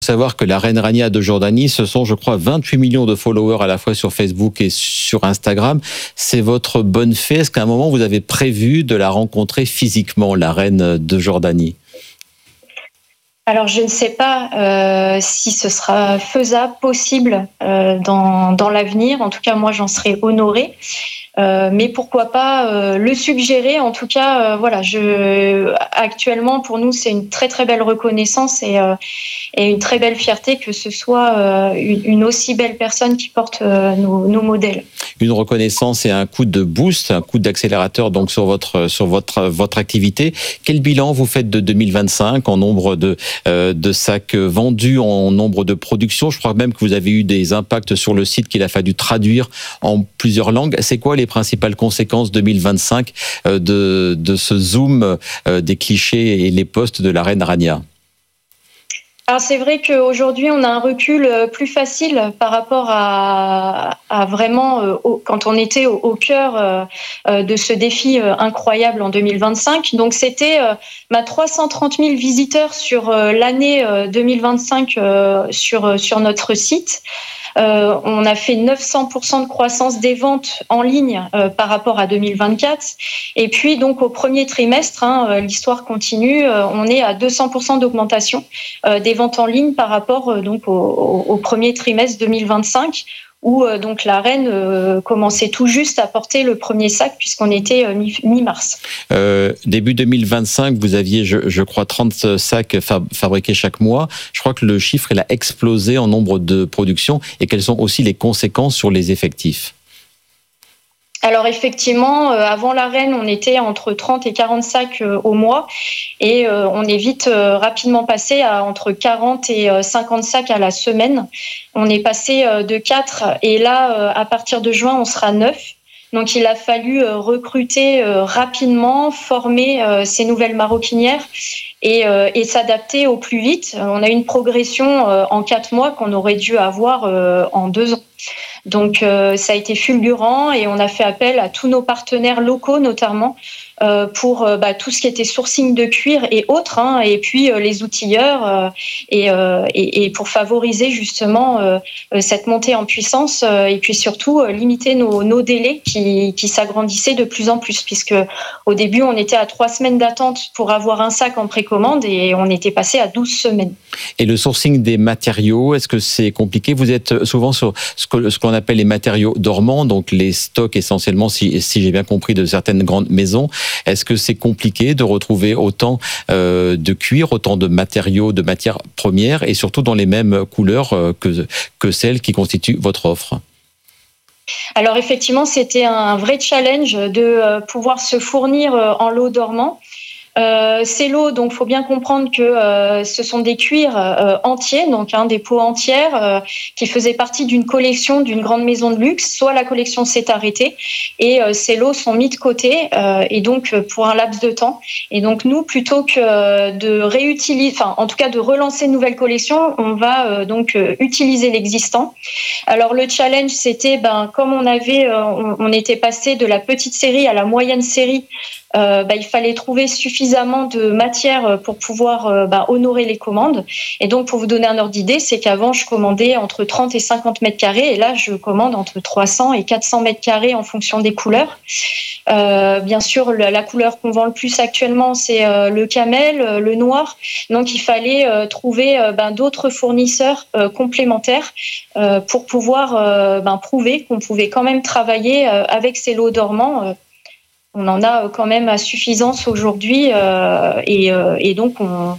Savoir que la reine Rania de Jordanie, ce sont, je crois, 28 millions de followers à la fois sur Facebook et sur Instagram. C'est votre bonne fée. Est-ce qu'à un moment, vous avez prévu de la rencontrer physiquement, la reine de Jordanie ? Alors, je ne sais pas si ce sera faisable, possible dans l'avenir. En tout cas, moi, j'en serais honorée. Mais pourquoi pas le suggérer. En tout cas, voilà, actuellement, pour nous, c'est une très, très belle reconnaissance et une très belle fierté que ce soit une aussi belle personne qui porte nos modèles. Une reconnaissance et un coup de boost, un coup d'accélérateur donc sur votre activité. Quel bilan vous faites de 2025 en nombre de sacs vendus, en nombre de productions? Je crois même que vous avez eu des impacts sur le site qu'il a fallu traduire en plusieurs langues. C'est quoi les principales conséquences 2025 de ce zoom des clichés et les posts de la reine Rania? Alors c'est vrai qu'aujourd'hui on a un recul plus facile par rapport à vraiment quand on était au cœur de ce défi incroyable en 2025. Donc c'était 330 000 visiteurs sur l'année 2025 sur notre site. On a fait 900% de croissance des ventes en ligne par rapport à 2024. Et puis, donc, au premier trimestre, l'histoire continue, on est à 200% d'augmentation des ventes en ligne par rapport donc, au premier trimestre 2025, où donc la reine commençait tout juste à porter le premier sac puisqu'on était mi-mars. Début 2025, vous aviez, je crois, 30 sacs fabriqués chaque mois. Je crois que le chiffre, il a explosé en nombre de productions. Et quelles sont aussi les conséquences sur les effectifs ? Alors effectivement, avant la reine, on était entre 30 et 40 sacs au mois et on est vite rapidement passé à entre 40 et 50 sacs à la semaine. On est passé de 4 et là, à partir de juin, on sera 9. Donc il a fallu recruter rapidement, former ces nouvelles maroquinières et s'adapter au plus vite. On a eu une progression en 4 mois qu'on aurait dû avoir en 2 ans. Donc ça a été fulgurant et on a fait appel à tous nos partenaires locaux notamment pour tout ce qui était sourcing de cuir et autres, et puis les outilleurs et pour favoriser justement cette montée en puissance et puis surtout limiter nos délais qui s'agrandissaient de plus en plus, puisque au début on était à 3 semaines d'attente pour avoir un sac en précommande et on était passé à 12 semaines. Et le sourcing des matériaux, est-ce que c'est compliqué ? Vous êtes souvent sur ce qu'on appelle les matériaux dormants, donc les stocks essentiellement, si j'ai bien compris, de certaines grandes maisons. Est-ce que c'est compliqué de retrouver autant de cuir, autant de matériaux, de matières premières et surtout dans les mêmes couleurs que celles qui constituent votre offre ? Alors effectivement, c'était un vrai challenge de pouvoir se fournir en lot dormant. Ces lots, donc, faut bien comprendre que ce sont des cuirs entiers, donc des peaux entières qui faisaient partie d'une collection d'une grande maison de luxe. Soit la collection s'est arrêtée et ces lots sont mis de côté et donc pour un laps de temps. Et donc nous, plutôt que de réutiliser, en tout cas de relancer une nouvelle collection, on va donc utiliser l'existant. Alors le challenge, c'était comme on était passé de la petite série à la moyenne série. Il fallait trouver suffisamment de matière pour pouvoir honorer les commandes. Et donc, pour vous donner un ordre d'idée, c'est qu'avant, je commandais entre 30 et 50 mètres carrés. Et là, je commande entre 300 et 400 mètres carrés en fonction des couleurs. Bien sûr, la couleur qu'on vend le plus actuellement, c'est le camel, le noir. Donc, il fallait trouver d'autres fournisseurs complémentaires pour pouvoir prouver qu'on pouvait quand même travailler avec ces lots dormants. On en a quand même à suffisance aujourd'hui et donc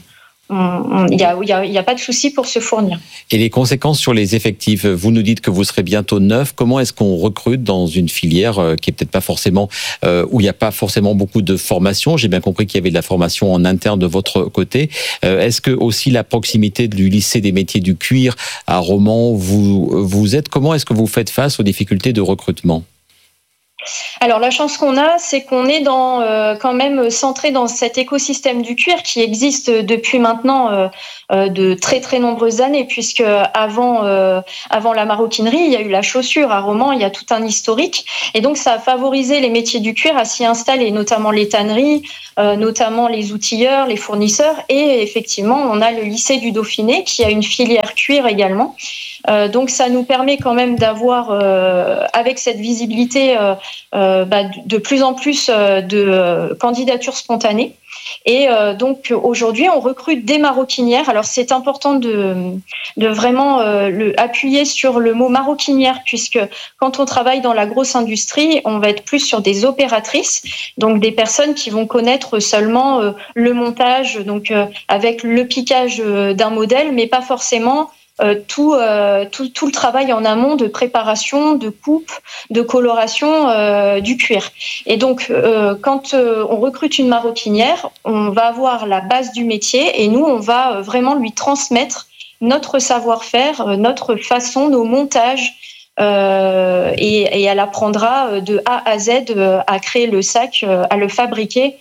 il y a pas de souci pour se fournir. Et les conséquences sur les effectifs, vous nous dites que vous serez bientôt 9. Comment est-ce qu'on recrute dans une filière qui est peut-être pas forcément où il n'y a pas forcément beaucoup de formation? J'ai bien compris qu'il y avait de la formation en interne de votre côté. Est-ce que aussi la proximité du lycée des métiers du cuir à Romans vous êtes? Comment est-ce que vous faites face aux difficultés de recrutement? Alors la chance qu'on a, c'est qu'on est quand même centré dans cet écosystème du cuir qui existe depuis maintenant de très très nombreuses années, puisque avant la maroquinerie, il y a eu la chaussure à Romans, il y a tout un historique, et donc ça a favorisé les métiers du cuir à s'y installer, notamment les tanneries, notamment les outilleurs, les fournisseurs, et effectivement on a le lycée du Dauphiné qui a une filière cuir également. Donc ça nous permet quand même d'avoir, avec cette visibilité, de plus en plus de candidatures spontanées. Et donc aujourd'hui, on recrute des maroquinières. Alors c'est important de vraiment appuyer sur le mot maroquinière, puisque quand on travaille dans la grosse industrie, on va être plus sur des opératrices, donc des personnes qui vont connaître seulement le montage, donc avec le piquage d'un modèle, mais pas forcément tout le travail en amont de préparation, de coupe, de coloration du cuir. Et donc, quand on recrute une maroquinière, on va avoir la base du métier et nous, on va vraiment lui transmettre notre savoir-faire, notre façon, nos montages. Et elle apprendra de A à Z à créer le sac, à le fabriquer.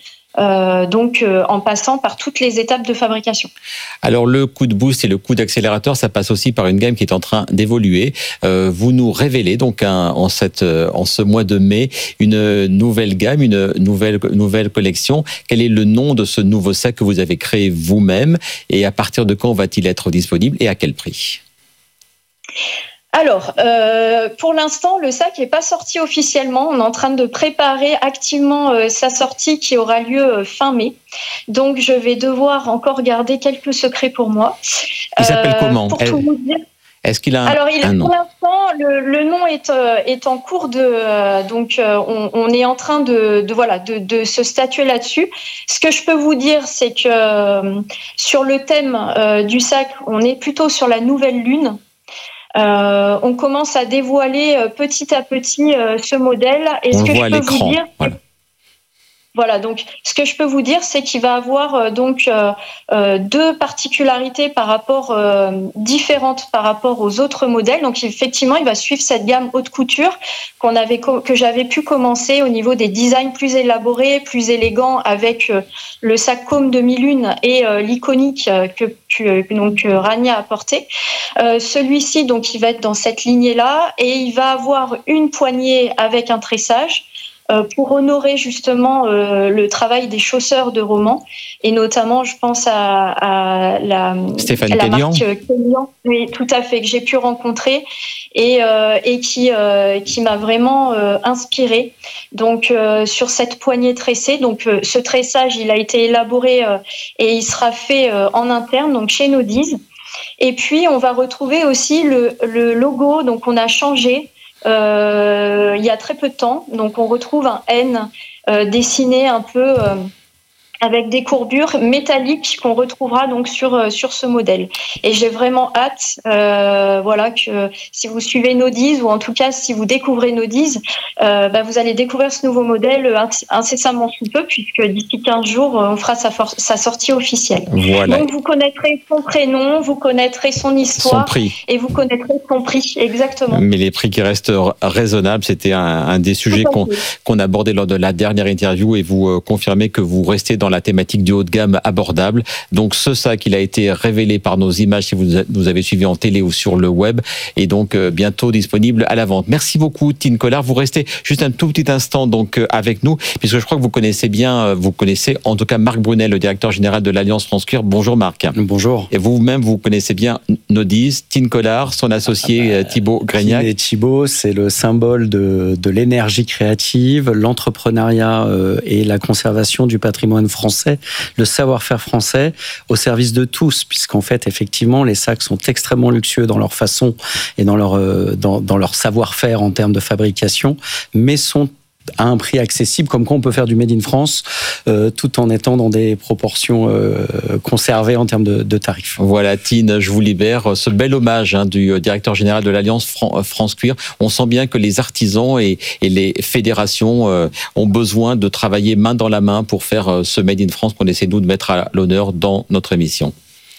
En passant par toutes les étapes de fabrication. Alors le coup de boost et le coup d'accélérateur, ça passe aussi par une gamme qui est en train d'évoluer. Vous nous révélez donc en ce mois de mai une nouvelle gamme, une nouvelle collection. Quel est le nom de ce nouveau sac que vous avez créé vous-même et à partir de quand va-t-il être disponible et à quel prix ? Alors, pour l'instant, le sac n'est pas sorti officiellement. On est en train de préparer activement sa sortie qui aura lieu fin mai. Donc, je vais devoir encore garder quelques secrets pour moi. Il s'appelle comment ? Pour tout vous dire. Est-ce qu'il a Alors, un nom ? Pour l'instant, le nom est en cours de. On est en train de se statuer là-dessus. Ce que je peux vous dire, c'est que sur le thème du sac, on est plutôt sur la nouvelle lune. On commence à dévoiler petit à petit ce modèle. Et ce que je peux vous dire, voilà, donc ce que je peux vous dire, c'est qu'il va avoir deux particularités différentes par rapport aux autres modèles. Donc effectivement, il va suivre cette gamme haute couture que j'avais pu commencer au niveau des designs plus élaborés, plus élégants, avec le sac Côme demi-lune et l'iconique que Rania a porté. Celui-ci, donc, il va être dans cette lignée-là et il va avoir une poignée avec un tressage. Pour honorer justement le travail des chausseurs de Romans, et notamment, je pense à la marque Kélian, oui, tout à fait, que j'ai pu rencontrer et qui m'a vraiment inspirée. Donc, sur cette poignée tressée, donc ce tressage, il a été élaboré et il sera fait en interne, donc chez Nodies. Et puis, on va retrouver aussi le logo, donc on a changé. Il y a très peu de temps, donc on retrouve un N dessiné un peu avec des courbures métalliques qu'on retrouvera donc sur ce modèle. Et j'ai vraiment hâte, que si vous suivez Nodies ou en tout cas si vous découvrez Nodies, vous allez découvrir ce nouveau modèle incessamment sous peu, puisque d'ici 15 jours, on fera sa sortie officielle. Voilà. Donc vous connaîtrez son prénom, vous connaîtrez son histoire, son prix. Et vous connaîtrez son prix, exactement. Mais les prix qui restent raisonnables, c'était un des sujets qu'on abordait lors de la dernière interview, et vous confirmez que vous restez dans la thématique du haut de gamme abordable. Donc ce sac, il a été révélé par nos images si vous nous avez suivis en télé ou sur le web, et donc bientôt disponible à la vente. Merci beaucoup Tine Collard. Vous restez juste un tout petit instant donc avec nous, puisque je crois que vous connaissez en tout cas Marc Brunel, le directeur général de l'Alliance France Cuir. Bonjour Marc. Bonjour. Et vous-même, vous connaissez bien Nodies, Tine Collard, son associé Thibaut Grégnac. Et Thibaut, c'est le symbole de l'énergie créative, l'entrepreneuriat et la conservation du patrimoine français, le savoir-faire français au service de tous, puisqu'en fait, effectivement, les sacs sont extrêmement luxueux dans leur façon et dans leur savoir-faire en termes de fabrication, mais sont à un prix accessible, comme quoi on peut faire du Made in France tout en étant dans des proportions conservées en termes de tarifs. Voilà, Tine, je vous libère. Ce bel hommage du directeur général de l'Alliance France Cuir. On sent bien que les artisans et les fédérations ont besoin de travailler main dans la main pour faire ce Made in France qu'on essaie nous de mettre à l'honneur dans notre émission.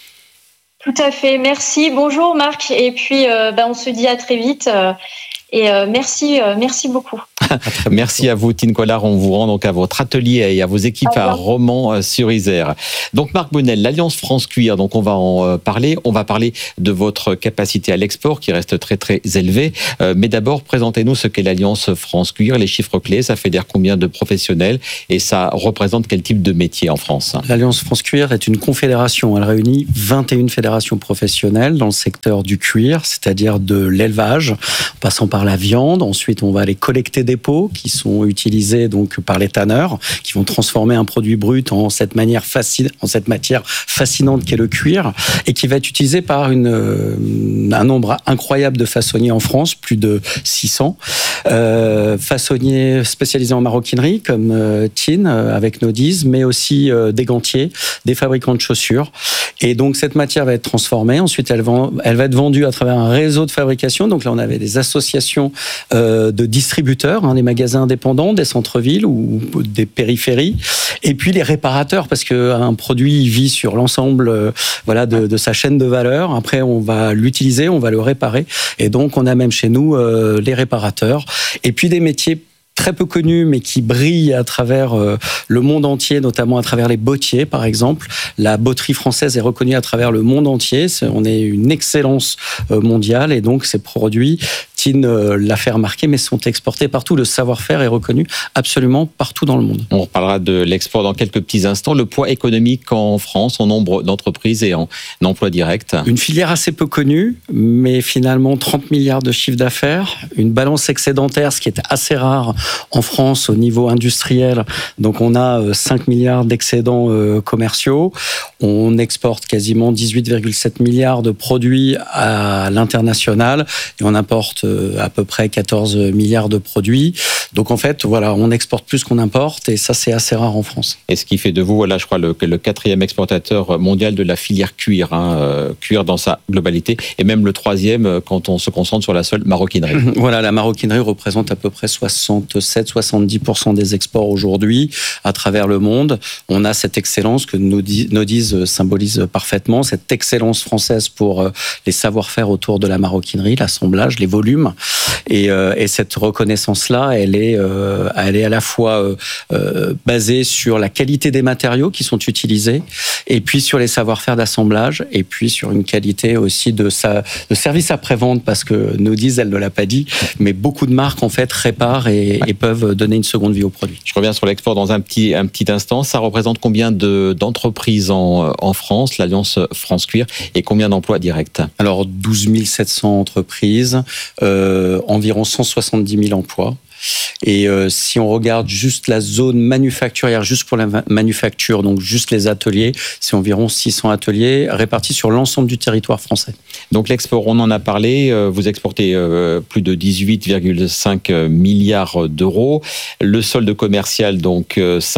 Tout à fait, merci. Bonjour Marc, et puis on se dit à très vite. Et merci beaucoup. Merci à vous, Tine Collard. On vous rend donc à votre atelier et à vos équipes à Romans-sur-Isère. Donc, Marc Bonnel, l'Alliance France Cuir, donc on va en parler. On va parler de votre capacité à l'export qui reste très, très élevée. Mais d'abord, présentez-nous ce qu'est l'Alliance France Cuir, les chiffres clés. Ça fédère combien de professionnels et ça représente quel type de métier en France? L'Alliance France Cuir est une confédération. Elle réunit 21 fédérations professionnelles dans le secteur du cuir, c'est-à-dire de l'élevage, en passant par la viande. Ensuite, on va aller collecter des peaux qui sont utilisées donc par les tanneurs, qui vont transformer un produit brut en cette matière fascinante qu'est le cuir, et qui va être utilisé par un nombre incroyable de façonniers en France, plus de 600. Façonniers spécialisés en maroquinerie, comme Tine, avec Nodiz, mais aussi des gantiers, des fabricants de chaussures. Et donc, cette matière va être transformée. Ensuite, elle va être vendue à travers un réseau de fabrication. Donc là, on avait des associations de distributeurs, des magasins indépendants, des centres-villes ou des périphéries. Et puis, les réparateurs, parce qu'un produit vit sur l'ensemble de sa chaîne de valeur. Après, on va l'utiliser, on va le réparer. Et donc, on a même chez nous les réparateurs. Et puis, des métiers très peu connus, mais qui brillent à travers le monde entier, notamment à travers les bottiers, par exemple. La botterie française est reconnue à travers le monde entier. On est une excellence mondiale, et donc ces produits, Tine l'a fait remarquer, mais sont exportés partout. Le savoir-faire est reconnu absolument partout dans le monde. On reparlera de l'export dans quelques petits instants. Le poids économique en France, en nombre d'entreprises et en emploi direct. Une filière assez peu connue, mais finalement 30 milliards de chiffre d'affaires, une balance excédentaire, ce qui est assez rare en France au niveau industriel. Donc on a 5 milliards d'excédents commerciaux. On exporte quasiment 18,7 milliards de produits à l'international et on importe à peu près 14 milliards de produits. Donc en fait, voilà, on exporte plus qu'on importe et ça, c'est assez rare en France. Et ce qui fait de vous, voilà, je crois, le 4e exportateur mondial de la filière cuir, cuir dans sa globalité, et même le 3e quand on se concentre sur la seule maroquinerie. Voilà, la maroquinerie représente à peu près 67-70% des exports aujourd'hui à travers le monde. On a cette excellence que Nodiz symbolise parfaitement, cette excellence française pour les savoir-faire autour de la maroquinerie, l'assemblage, les volumes. Et cette reconnaissance-là, elle est à la fois basée sur la qualité des matériaux qui sont utilisés, et puis sur les savoir-faire d'assemblage, et puis sur une qualité aussi de service après-vente, parce que Nodiz, elle ne l'a pas dit, mais beaucoup de marques en fait réparent et peuvent donner une seconde vie au produit. Je reviens sur l'export dans un petit instant. Ça représente combien d'entreprises en France, l'Alliance France Cuir, et combien d'emplois directs? Alors 12 700 entreprises, environ 170 000 emplois. Et si on regarde juste la zone manufacturière, juste pour la manufacture, donc juste les ateliers, c'est environ 600 ateliers répartis sur l'ensemble du territoire français. Donc l'export, on en a parlé, vous exportez plus de 18,5 milliards d'euros. Le solde commercial, donc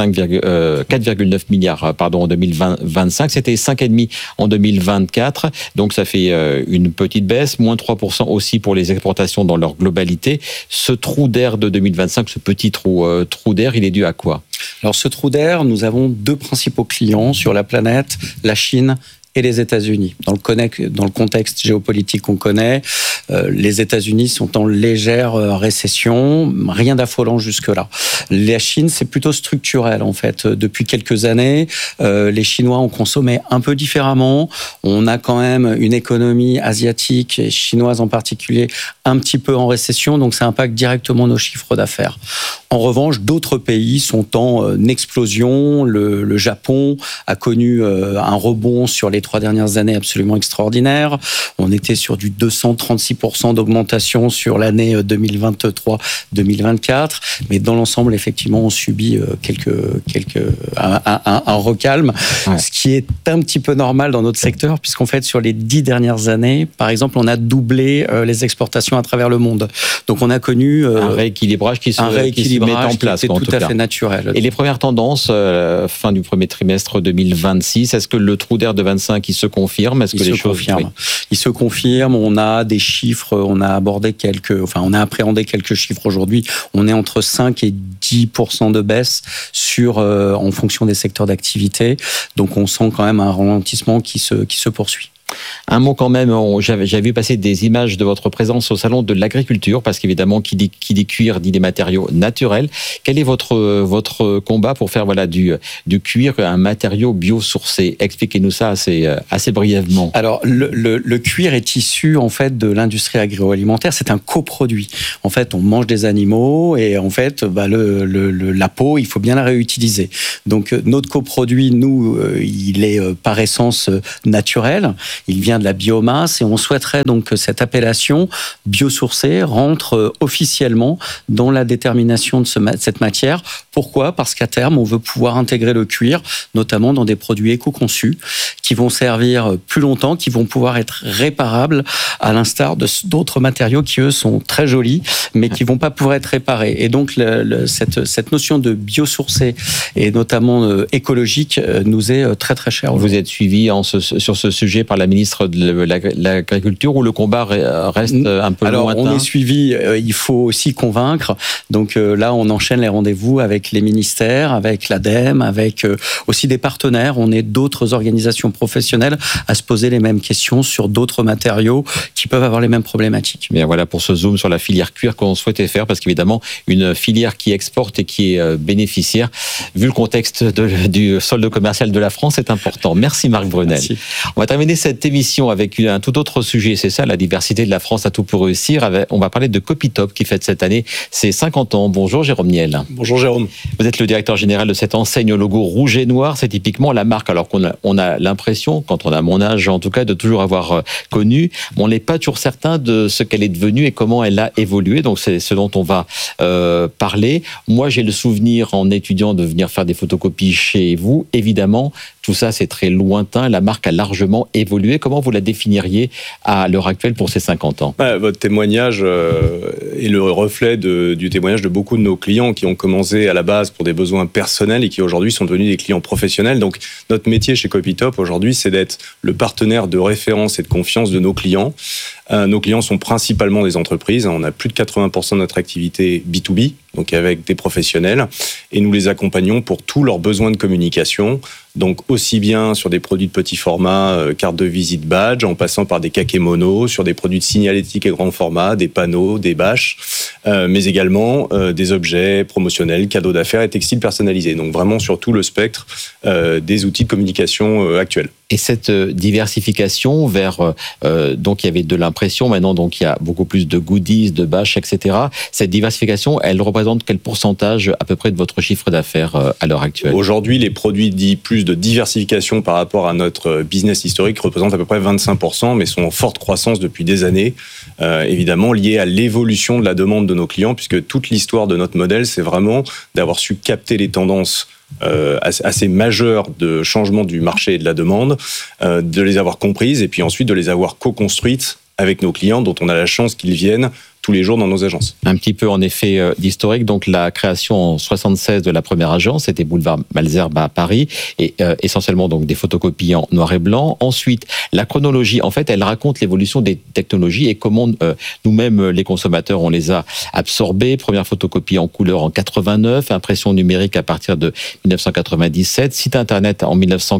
4,9 milliards en 2025, c'était 5,5 en 2024. Donc ça fait une petite baisse, moins 3% aussi pour les exportations dans leur globalité. Ce trou d'air de 2025, ce petit trou d'air, il est dû à quoi? Alors ce trou d'air, nous avons deux principaux clients sur la planète, la Chine et les États-Unis. Dans le contexte géopolitique qu'on connaît, les États-Unis sont en légère récession, rien d'affolant jusque-là. La Chine, c'est plutôt structurel en fait. Depuis quelques années, les Chinois ont consommé un peu différemment. On a quand même une économie asiatique et chinoise en particulier un petit peu en récession, donc ça impacte directement nos chiffres d'affaires. En revanche, d'autres pays sont en explosion. Le Japon a connu un rebond sur les 3 dernières années absolument extraordinaire. On était sur du 236% d'augmentation sur l'année 2023-2024. Mais dans l'ensemble, effectivement, on subit un recalme, ce qui est un petit peu normal dans notre secteur, puisqu'en fait, sur les 10 dernières années, par exemple, on a doublé les exportations à travers le monde. Donc, on a connu un rééquilibrage qui se met en place. C'est tout à fait naturel. Et les premières tendances, fin du premier trimestre 2026, est-ce que le trou d'air de 25 qui se confirme? Est-ce que les choses confirment? Il se confirme. On a des chiffres. On a appréhendé quelques chiffres aujourd'hui. On est entre 5 et 10% de baisse en fonction des secteurs d'activité. Donc, on sent quand même un ralentissement qui se poursuit. Un mot quand même, j'avais vu passer des images de votre présence au salon de l'agriculture, parce qu'évidemment, qui dit cuir dit des matériaux naturels. Quel est votre combat pour faire du cuir un matériau biosourcé? Expliquez-nous ça assez brièvement. Alors, le cuir est issu en fait de l'industrie agroalimentaire. C'est un coproduit. En fait, on mange des animaux et en fait, la peau, il faut bien la réutiliser. Donc, notre coproduit, nous, il est par essence naturel. Il vient de la biomasse et on souhaiterait donc que cette appellation biosourcée rentre officiellement dans la détermination de cette matière. Pourquoi ? Parce qu'à terme, on veut pouvoir intégrer le cuir, notamment dans des produits éco-conçus qui vont servir plus longtemps, qui vont pouvoir être réparables, à l'instar d'autres matériaux qui, eux, sont très jolis, mais qui vont pas pouvoir être réparés. Et donc, cette notion de biosourcé et notamment écologique nous est très, très chère. Vous êtes suivi sur ce sujet par la ministre de l'Agriculture, ou le combat reste un peu lointain? Alors, on est suivi, il faut aussi convaincre. Donc là, on enchaîne les rendez-vous avec les ministères, avec l'ADEME, avec aussi des partenaires. On est d'autres organisations professionnelles à se poser les mêmes questions sur d'autres matériaux qui peuvent avoir les mêmes problématiques. Bien, voilà pour ce zoom sur la filière cuir qu'on souhaitait faire, parce qu'évidemment, une filière qui exporte et qui est bénéficiaire, vu le contexte du solde commercial de la France, c'est important. Merci Marc Brunel. Merci. On va terminer cette émission avec un tout autre sujet, c'est ça, la diversité de la France à tout pour réussir. On va parler de Copytop qui fête cette année ses 50 ans. Bonjour Jérôme Niel. Bonjour Jérôme. Vous êtes le directeur général de cette enseigne au logo rouge et noir. C'est typiquement la marque, alors qu'on a l'impression, quand on a mon âge en tout cas, de toujours avoir connu, mais on n'est pas toujours certain de ce qu'elle est devenue et comment elle a évolué. Donc c'est ce dont on va parler. Moi j'ai le souvenir en étudiant de venir faire des photocopies chez vous. Évidemment, tout ça c'est très lointain. La marque a largement évolué. Comment vous la définiriez à l'heure actuelle pour ces 50 ans? Votre témoignage est le reflet du témoignage de beaucoup de nos clients qui ont commencé à la base pour des besoins personnels et qui aujourd'hui sont devenus des clients professionnels. Donc notre métier chez Copytop aujourd'hui, c'est d'être le partenaire de référence et de confiance de nos clients. Nos clients sont principalement des entreprises. On a plus de 80% de notre activité B2B, donc avec des professionnels, et nous les accompagnons pour tous leurs besoins de communication. Donc aussi bien sur des produits de petit format, carte de visite, badge, en passant par des kakémonos, sur des produits de signalétique et grand format, des panneaux, des bâches, mais également des objets promotionnels, cadeaux d'affaires et textiles personnalisés. Donc vraiment sur tout le spectre des outils de communication actuels. Et cette diversification vers, donc il y avait de l'impression, maintenant donc il y a beaucoup plus de goodies, de bâches, etc. Cette diversification, elle représente quel pourcentage à peu près de votre chiffre d'affaires à l'heure actuelle? Aujourd'hui, les produits dits plus de diversification par rapport à notre business historique représentent à peu près 25%, mais sont en forte croissance depuis des années, évidemment liées à l'évolution de la demande de nos clients, puisque toute l'histoire de notre modèle, c'est vraiment d'avoir su capter les tendances assez majeures de changement du marché et de la demande, de les avoir comprises et puis ensuite de les avoir co-construites avec nos clients dont on a la chance qu'ils viennent tous les jours dans nos agences. Un petit peu en effet d'historique, donc la création en 76 de la première agence, c'était boulevard Malesherbes à Paris, et essentiellement donc des photocopies en noir et blanc. Ensuite, la chronologie, en fait, elle raconte l'évolution des technologies et comment nous-mêmes, les consommateurs, on les a absorbés. Première photocopie en couleur en 89, impression numérique à partir de 1997, site internet en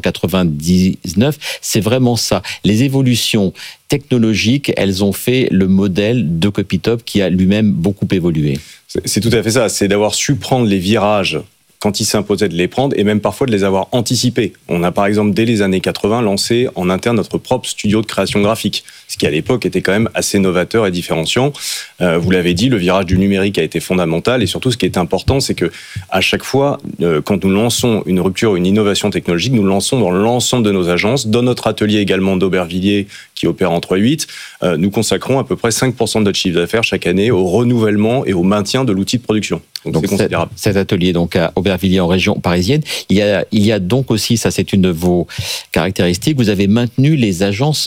1999. C'est vraiment ça. Les évolutions technologiques, elles ont fait le modèle de Copytop qui a lui-même beaucoup évolué. C'est tout à fait ça, c'est d'avoir su prendre les virages quand il s'imposait de les prendre et même parfois de les avoir anticipés. On a par exemple dès les années 80 lancé en interne notre propre studio de création graphique, ce qui à l'époque était quand même assez novateur et différenciant. Vous l'avez dit, le virage du numérique a été fondamental et surtout ce qui est important, c'est que à chaque fois, quand nous lançons une rupture, une innovation technologique, nous le lançons dans l'ensemble de nos agences, dans notre atelier également d'Aubervilliers qui opère en 3/8, nous consacrons à peu près 5% de notre chiffre d'affaires chaque année au renouvellement et au maintien de l'outil de production. Donc c'est considérable. Cet atelier donc à Aubervilliers en région parisienne, il y a donc aussi, ça c'est une de vos caractéristiques, vous avez maintenu les agences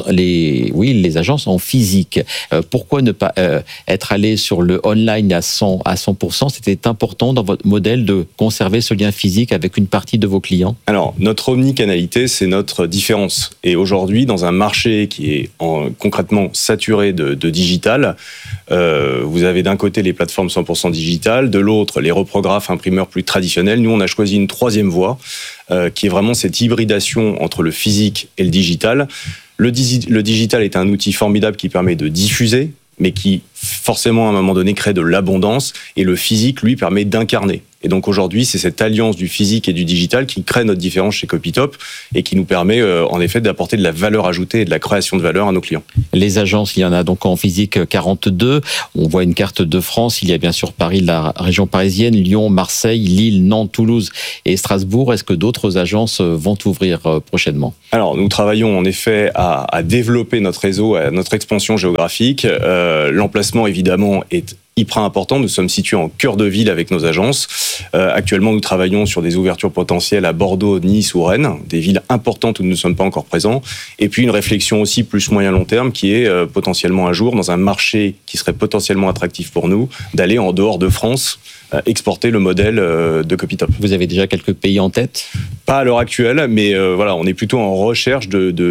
en physique. Pourquoi ne pas être allé sur le online à 100%? C'était important dans votre modèle de conserver ce lien physique avec une partie de vos clients? Alors, notre omnicanalité, c'est notre différence. Et aujourd'hui, dans un marché qui est concrètement saturé de digital, vous avez d'un côté les plateformes 100% digitales, de l'autre les reprographes imprimeurs plus traditionnels. Nous, on a choisi une troisième voie, qui est vraiment cette hybridation entre le physique et le digital. Le digital est un outil formidable qui permet de diffuser, mais qui forcément à un moment donné crée de l'abondance, et le physique lui permet d'incarner. Et donc aujourd'hui, c'est cette alliance du physique et du digital qui crée notre différence chez Copytop et qui nous permet en effet d'apporter de la valeur ajoutée et de la création de valeur à nos clients. Les agences, il y en a donc en physique 42. On voit une carte de France. Il y a bien sûr Paris, la région parisienne, Lyon, Marseille, Lille, Nantes, Toulouse et Strasbourg. Est-ce que d'autres agences vont ouvrir prochainement ? Alors, nous travaillons en effet à développer notre réseau, à notre expansion géographique. L'emplacement, évidemment, est hyper important. Nous sommes situés en cœur de ville avec nos agences. Actuellement, nous travaillons sur des ouvertures potentielles à Bordeaux, Nice ou Rennes, des villes importantes où nous ne sommes pas encore présents. Et puis une réflexion aussi plus moyen-long terme qui est potentiellement un jour, dans un marché qui serait potentiellement attractif pour nous, d'aller en dehors de France, exporter le modèle de Copytop. Vous avez déjà quelques pays en tête ? Pas à l'heure actuelle, mais voilà, on est plutôt en recherche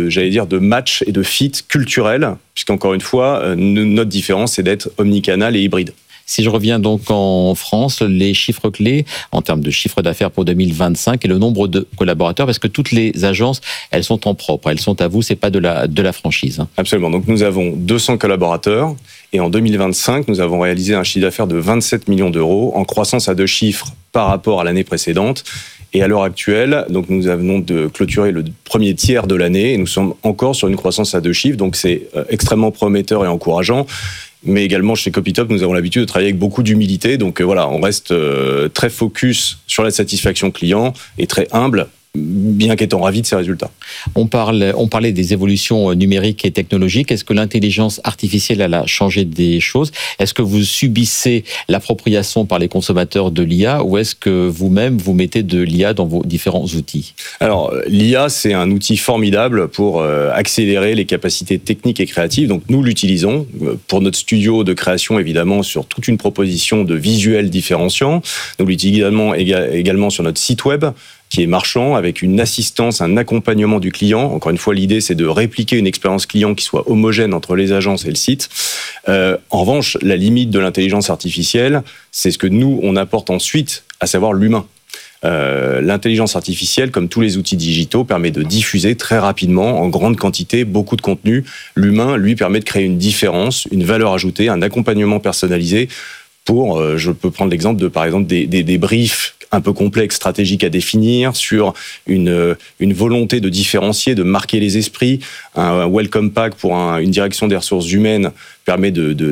de match et de fit culturel, puisqu'encore une fois, notre différence, c'est d'être omnicanal et hybride. Si je reviens donc en France, les chiffres clés en termes de chiffre d'affaires pour 2025 et le nombre de collaborateurs, parce que toutes les agences, elles sont en propre, elles sont à vous, c'est pas de la franchise. Absolument. Donc nous avons 200 collaborateurs et en 2025, nous avons réalisé un chiffre d'affaires de 27 millions d'euros en croissance à 2 chiffres par rapport à l'année précédente. Et à l'heure actuelle, donc nous venons de clôturer le premier tiers de l'année et nous sommes encore sur une croissance à 2 chiffres. Donc c'est extrêmement prometteur et encourageant. Mais également chez Copytop, nous avons l'habitude de travailler avec beaucoup d'humilité. Donc voilà, on reste très focus sur la satisfaction client et très humble, bien qu'étant ravis de ces résultats. On parlait des évolutions numériques et technologiques. Est-ce que l'intelligence artificielle elle a changé des choses ? Est-ce que vous subissez l'appropriation par les consommateurs de l'IA ou est-ce que vous-même vous mettez de l'IA dans vos différents outils ? Alors, l'IA, c'est un outil formidable pour accélérer les capacités techniques et créatives. Donc, nous l'utilisons pour notre studio de création, évidemment, sur toute une proposition de visuels différenciants. Nous l'utilisons également sur notre site web, qui est marchand, avec une assistance, un accompagnement du client. Encore une fois, l'idée, c'est de répliquer une expérience client qui soit homogène entre les agences et le site. En revanche, la limite de l'intelligence artificielle, c'est ce que nous, on apporte ensuite, à savoir l'humain. L'intelligence artificielle, comme tous les outils digitaux, permet de diffuser très rapidement, en grande quantité, beaucoup de contenu. L'humain, lui, permet de créer une différence, une valeur ajoutée, un accompagnement personnalisé pour, je peux prendre l'exemple de, par exemple, des briefs un peu complexes, stratégiques à définir, sur une volonté de différencier, de marquer les esprits. Un welcome pack pour une direction des ressources humaines permet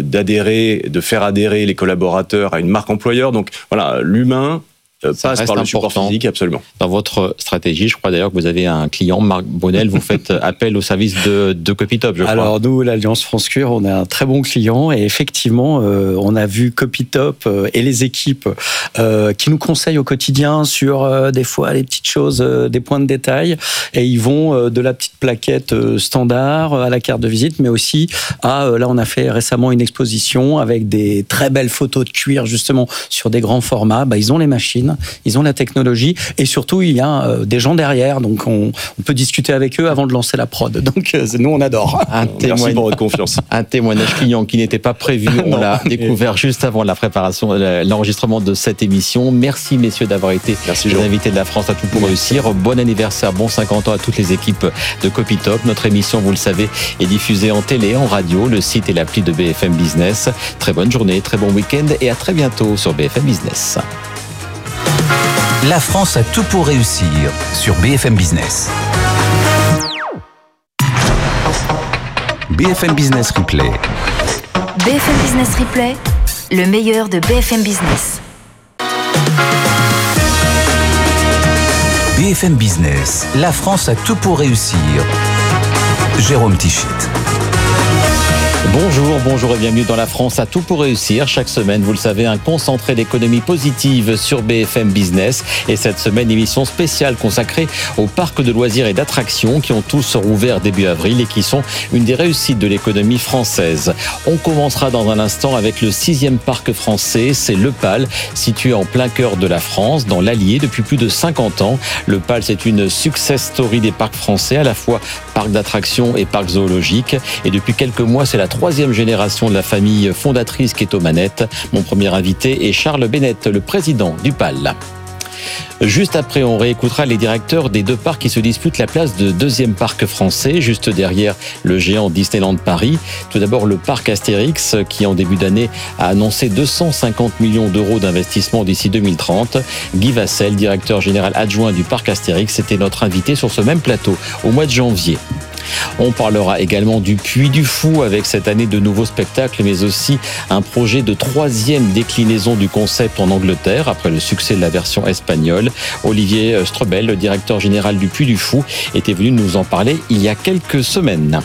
de faire adhérer les collaborateurs à une marque employeur. Donc voilà, l'humain passe par le support physique, absolument. Dans votre stratégie, je crois d'ailleurs que vous avez un client, Marc Bonnel, vous faites appel au service de Copytop, je crois. Alors nous, l'Alliance France Cure, on a un très bon client et effectivement, on a vu Copytop et les équipes qui nous conseillent au quotidien sur des fois les petites choses, des points de détail, et ils vont de la petite plaquette standard à la carte de visite, mais aussi là on a fait récemment une exposition avec des très belles photos de cuir justement sur des grands formats. Ils ont les machines, ils ont la technologie et surtout il y a des gens derrière, donc on peut discuter avec eux avant de lancer la prod. Donc nous on adore. Merci pour votre confiance. Un témoignage client qui n'était pas prévu, on l'a découvert juste avant la préparation, l'enregistrement de cette émission. Merci messieurs d'avoir été les invités de la France à tout pour réussir. Bon anniversaire, bon 50 ans à toutes les équipes de Copytop. Notre émission, vous le savez, est diffusée en télé, en radio, le site et l'appli de BFM Business. Très bonne journée, très bon week-end et à très bientôt sur BFM Business. La France a tout pour réussir sur BFM Business. BFM Business Replay. BFM Business Replay, le meilleur de BFM Business. BFM Business, la France a tout pour réussir. Jérôme Tichit. Bonjour et bienvenue dans La France a tout pour réussir. Chaque semaine, vous le savez, un concentré d'économie positive sur BFM Business. Et cette semaine, émission spéciale consacrée aux parcs de loisirs et d'attractions qui ont tous rouvert début avril et qui sont une des réussites de l'économie française. On commencera dans un instant avec le 6e parc français, c'est Le Pal, situé en plein cœur de la France, dans l'Allier, depuis plus de 50 ans. Le Pal, c'est une success story des parcs français, à la fois parc d'attractions et parc zoologique. Et depuis quelques mois, c'est la 3e génération de la famille fondatrice qui est aux manettes. Mon premier invité est Charles Bennett, le président du PAL. Juste après, on réécoutera les directeurs des deux parcs qui se disputent la place de deuxième parc français, juste derrière le géant Disneyland Paris. Tout d'abord, le parc Astérix, qui en début d'année a annoncé 250 millions d'euros d'investissement d'ici 2030. Guy Vassel, directeur général adjoint du parc Astérix, était notre invité sur ce même plateau au mois de janvier. On parlera également du Puy du Fou avec cette année de nouveaux spectacles, mais aussi un projet de 3e déclinaison du concept en Angleterre après le succès de la version espagnole. Olivier Strobel, le directeur général du Puy du Fou, était venu nous en parler il y a quelques semaines.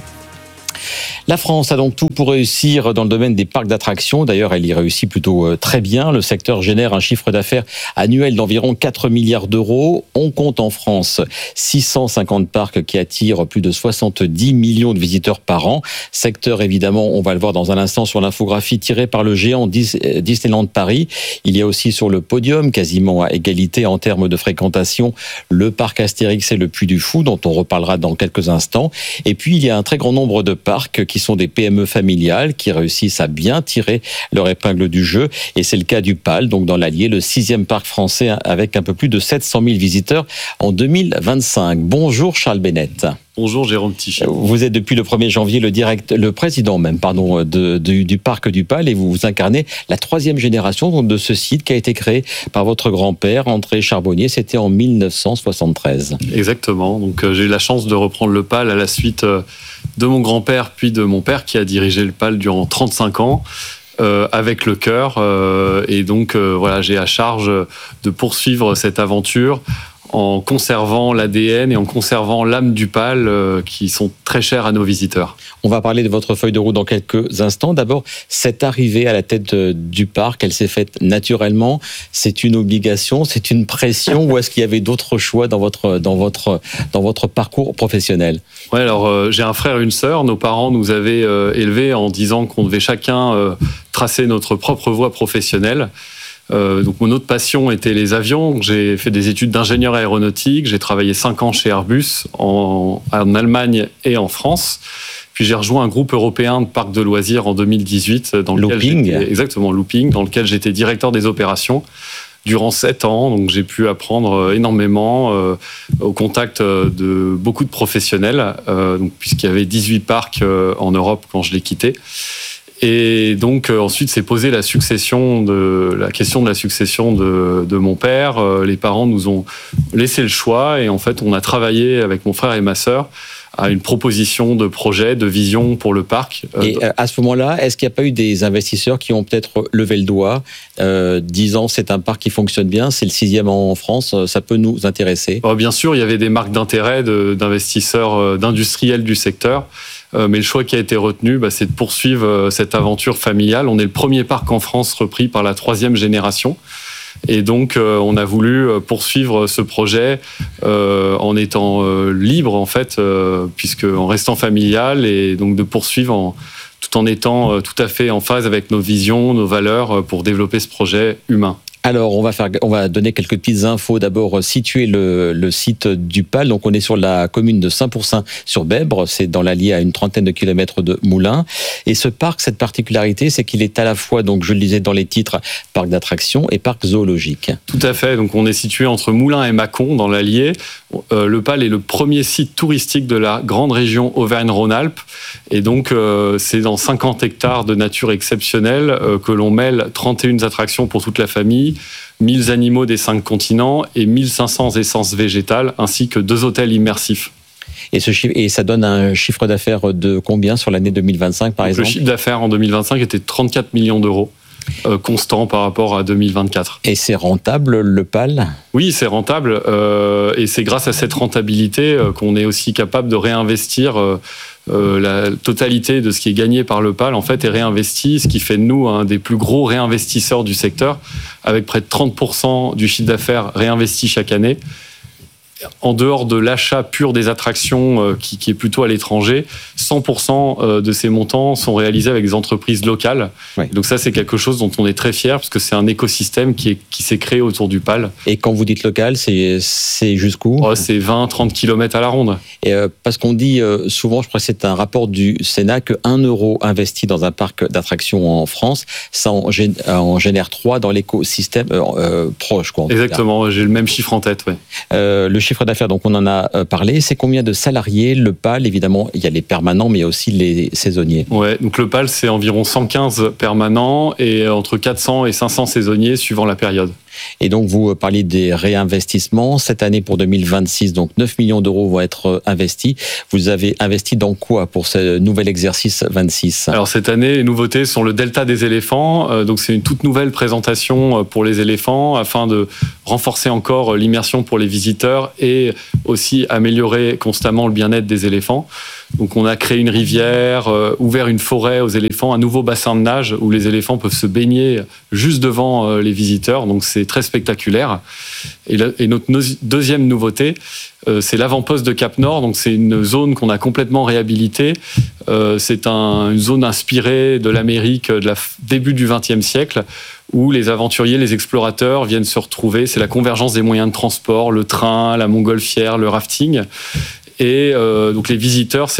La France a donc tout pour réussir dans le domaine des parcs d'attractions. D'ailleurs, elle y réussit plutôt très bien. Le secteur génère un chiffre d'affaires annuel d'environ 4 milliards d'euros. On compte en France 650 parcs qui attirent plus de 70 millions de visiteurs par an. Secteur, évidemment, on va le voir dans un instant sur l'infographie tirée par le géant Disneyland Paris. Il y a aussi sur le podium, quasiment à égalité en termes de fréquentation, le parc Astérix et le Puy du Fou, dont on reparlera dans quelques instants. Et puis, il y a un très grand nombre de parcs qui sont des PME familiales qui réussissent à bien tirer leur épingle du jeu. Et c'est le cas du PAL, donc dans l'Allier, le 6e parc français avec un peu plus de 700 000 visiteurs en 2025. Bonjour Charles Bennett. Bonjour Jérôme Tichy. Vous êtes depuis le 1er janvier le président du parc du PAL et vous incarnez la 3e génération de ce site qui a été créé par votre grand-père André Charbonnier. C'était en 1973. Exactement. Donc j'ai eu la chance de reprendre le PAL à la suite de mon grand-père puis de mon père qui a dirigé le PAL durant 35 ans. Avec le cœur. Et donc voilà, j'ai à charge de poursuivre cette aventure en conservant l'ADN et en conservant l'âme du PAL qui sont très chers à nos visiteurs. On va parler de votre feuille de route dans quelques instants. D'abord, cette arrivée à la tête du parc, elle s'est faite naturellement. C'est une obligation, c'est une pression ou est-ce qu'il y avait d'autres choix dans votre parcours professionnel ? Ouais, alors j'ai un frère et une sœur. Nos parents nous avaient élevés en disant qu'on devait chacun tracer notre propre voie professionnelle. Donc mon autre passion était les avions. J'ai fait des études d'ingénieur aéronautique. J'ai travaillé 5 ans chez Airbus en Allemagne et en France. Puis j'ai rejoint un groupe européen de parcs de loisirs en 2018 dans lequel j'étais directeur des opérations durant 7 ans. Donc j'ai pu apprendre énormément au contact de beaucoup de professionnels, puisqu'il y avait 18 parcs en Europe quand je l'ai quitté. Et donc ensuite s'est posée la question de la succession de mon père. Les parents nous ont laissé le choix et en fait on a travaillé avec mon frère et ma sœur à une proposition de projet, de vision pour le parc. Et à ce moment-là, est-ce qu'il n'y a pas eu des investisseurs qui ont peut-être levé le doigt, disant c'est un parc qui fonctionne bien, c'est le 6e en France, ça peut nous intéresser ? Bien sûr, il y avait des marques d'intérêt d'investisseurs, d'industriels du secteur. Mais le choix qui a été retenu, c'est de poursuivre cette aventure familiale. On est le premier parc en France repris par la 3e génération. Et donc, on a voulu poursuivre ce projet en étant libre, en fait, puisque en restant familial, et donc de poursuivre tout en étant tout à fait en phase avec nos visions, nos valeurs, pour développer ce projet humain. Alors, on va donner quelques petites infos. D'abord, situer le site du PAL. Donc, on est sur la commune de Saint-Pourçain-sur-Bèbre. C'est dans l'Allier, à une trentaine de kilomètres de Moulins. Et ce parc, cette particularité, c'est qu'il est à la fois, donc, je le disais dans les titres, parc d'attractions et parc zoologique. Tout à fait. Donc, on est situé entre Moulins et Mâcon, dans l'Allier. Le PAL est le premier site touristique de la grande région Auvergne-Rhône-Alpes. Et donc, c'est dans 50 hectares de nature exceptionnelle que l'on mêle 31 attractions pour toute la famille, 1000 animaux des 5 continents et 1500 essences végétales, ainsi que 2 hôtels immersifs. Et ça donne un chiffre d'affaires de combien sur l'année 2025, par exemple ? Le chiffre d'affaires en 2025 était de 34 millions d'euros. Constant par rapport à 2024. Et c'est rentable, le PAL ? Oui, c'est rentable. Et c'est grâce à cette rentabilité qu'on est aussi capable de réinvestir la totalité de ce qui est gagné par le PAL, en fait, est réinvesti, ce qui fait de nous un des plus gros réinvestisseurs du secteur, avec près de 30% du chiffre d'affaires réinvesti chaque année. en dehors de l'achat pur des attractions qui est plutôt à l'étranger, 100% de ces montants sont réalisés avec des entreprises locales. Oui. Donc ça, c'est quelque chose dont on est très fier parce que c'est un écosystème qui s'est créé autour du PAL. Et quand vous dites local, c'est jusqu'où ? C'est 20-30 km à la ronde. Et parce qu'on dit souvent, je crois que c'est un rapport du Sénat, que 1 euro investi dans un parc d'attractions en France, ça en génère 3 dans l'écosystème proche. Exactement, j'ai le même chiffre en tête. Ouais. Le chiffre d'affaires, donc on en a parlé, c'est combien de salariés ? Le PAL, évidemment, il y a les permanents, mais il y a aussi les saisonniers. Ouais, donc le PAL, c'est environ 115 permanents et entre 400 et 500 saisonniers suivant la période. Et donc, vous parlez des réinvestissements. Cette année, pour 2026, donc 9 millions d'euros vont être investis. Vous avez investi dans quoi pour ce nouvel exercice 26 ? Alors, cette année, les nouveautés sont le Delta des éléphants. Donc, c'est une toute nouvelle présentation pour les éléphants afin de renforcer encore l'immersion pour les visiteurs et aussi améliorer constamment le bien-être des éléphants. Donc, on a créé une rivière, ouvert une forêt aux éléphants, un nouveau bassin de nage où les éléphants peuvent se baigner juste devant les visiteurs. Donc, c'est très spectaculaire. Et notre deuxième nouveauté, c'est l'avant-poste de Cap-Nord. Donc, c'est une zone qu'on a complètement réhabilitée. C'est une zone inspirée de l'Amérique début du XXe siècle, où les aventuriers, les explorateurs viennent se retrouver. C'est la convergence des moyens de transport, le train, la montgolfière, le rafting. Et donc les visiteurs,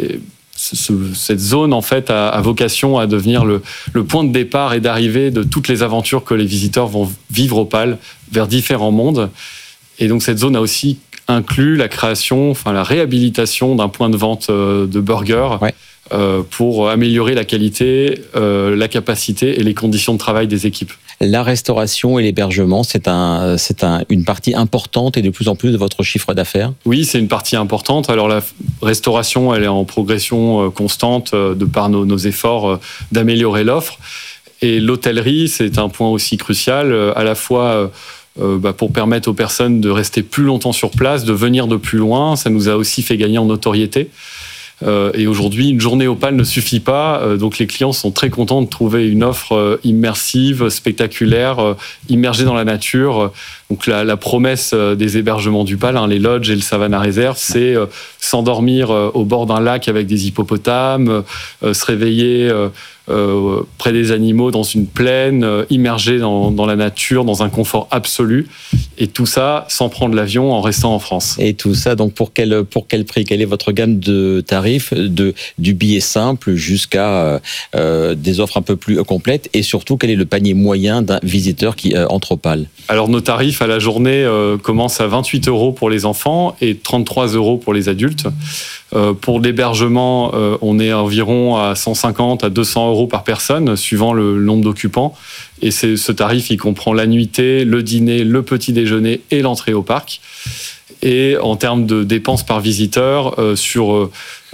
cette zone en fait a vocation à devenir le point de départ et d'arrivée de toutes les aventures que les visiteurs vont vivre au PAL vers différents mondes. Et donc cette zone a aussi inclus la création, la réhabilitation d'un point de vente de burgers. Ouais. Pour améliorer la qualité, la capacité et les conditions de travail des équipes. La restauration et l'hébergement, c'est une partie importante et de plus en plus de votre chiffre d'affaires ? Oui, c'est une partie importante. Alors la restauration, elle est en progression constante de par nos efforts d'améliorer l'offre. Et l'hôtellerie, c'est un point aussi crucial, à la fois pour permettre aux personnes de rester plus longtemps sur place, de venir de plus loin. Ça nous a aussi fait gagner en notoriété. Et aujourd'hui, une journée au PAL ne suffit pas. Donc les clients sont très contents de trouver une offre immersive, spectaculaire, immergée dans la nature. Donc la promesse des hébergements du PAL, les lodges et le Savannah Reserve, c'est s'endormir au bord d'un lac avec des hippopotames, se réveiller près des animaux dans une plaine, immergé dans la nature, dans un confort absolu. Et tout ça sans prendre l'avion, en restant en France. Et tout ça, donc pour quel prix ? Quelle est votre gamme de tarifs, du billet simple jusqu'à des offres un peu plus complètes ? Et surtout, quel est le panier moyen d'un visiteur qui entre au PAL ? Alors nos tarifs à la journée commencent à 28 € pour les enfants et 33 € pour les adultes. Pour l'hébergement, on est environ à 150 à 200 € par personne, suivant le nombre d'occupants. Et ce tarif, il comprend la nuitée, le dîner, le petit déjeuner et l'entrée au parc. Et en termes de dépenses par visiteur, sur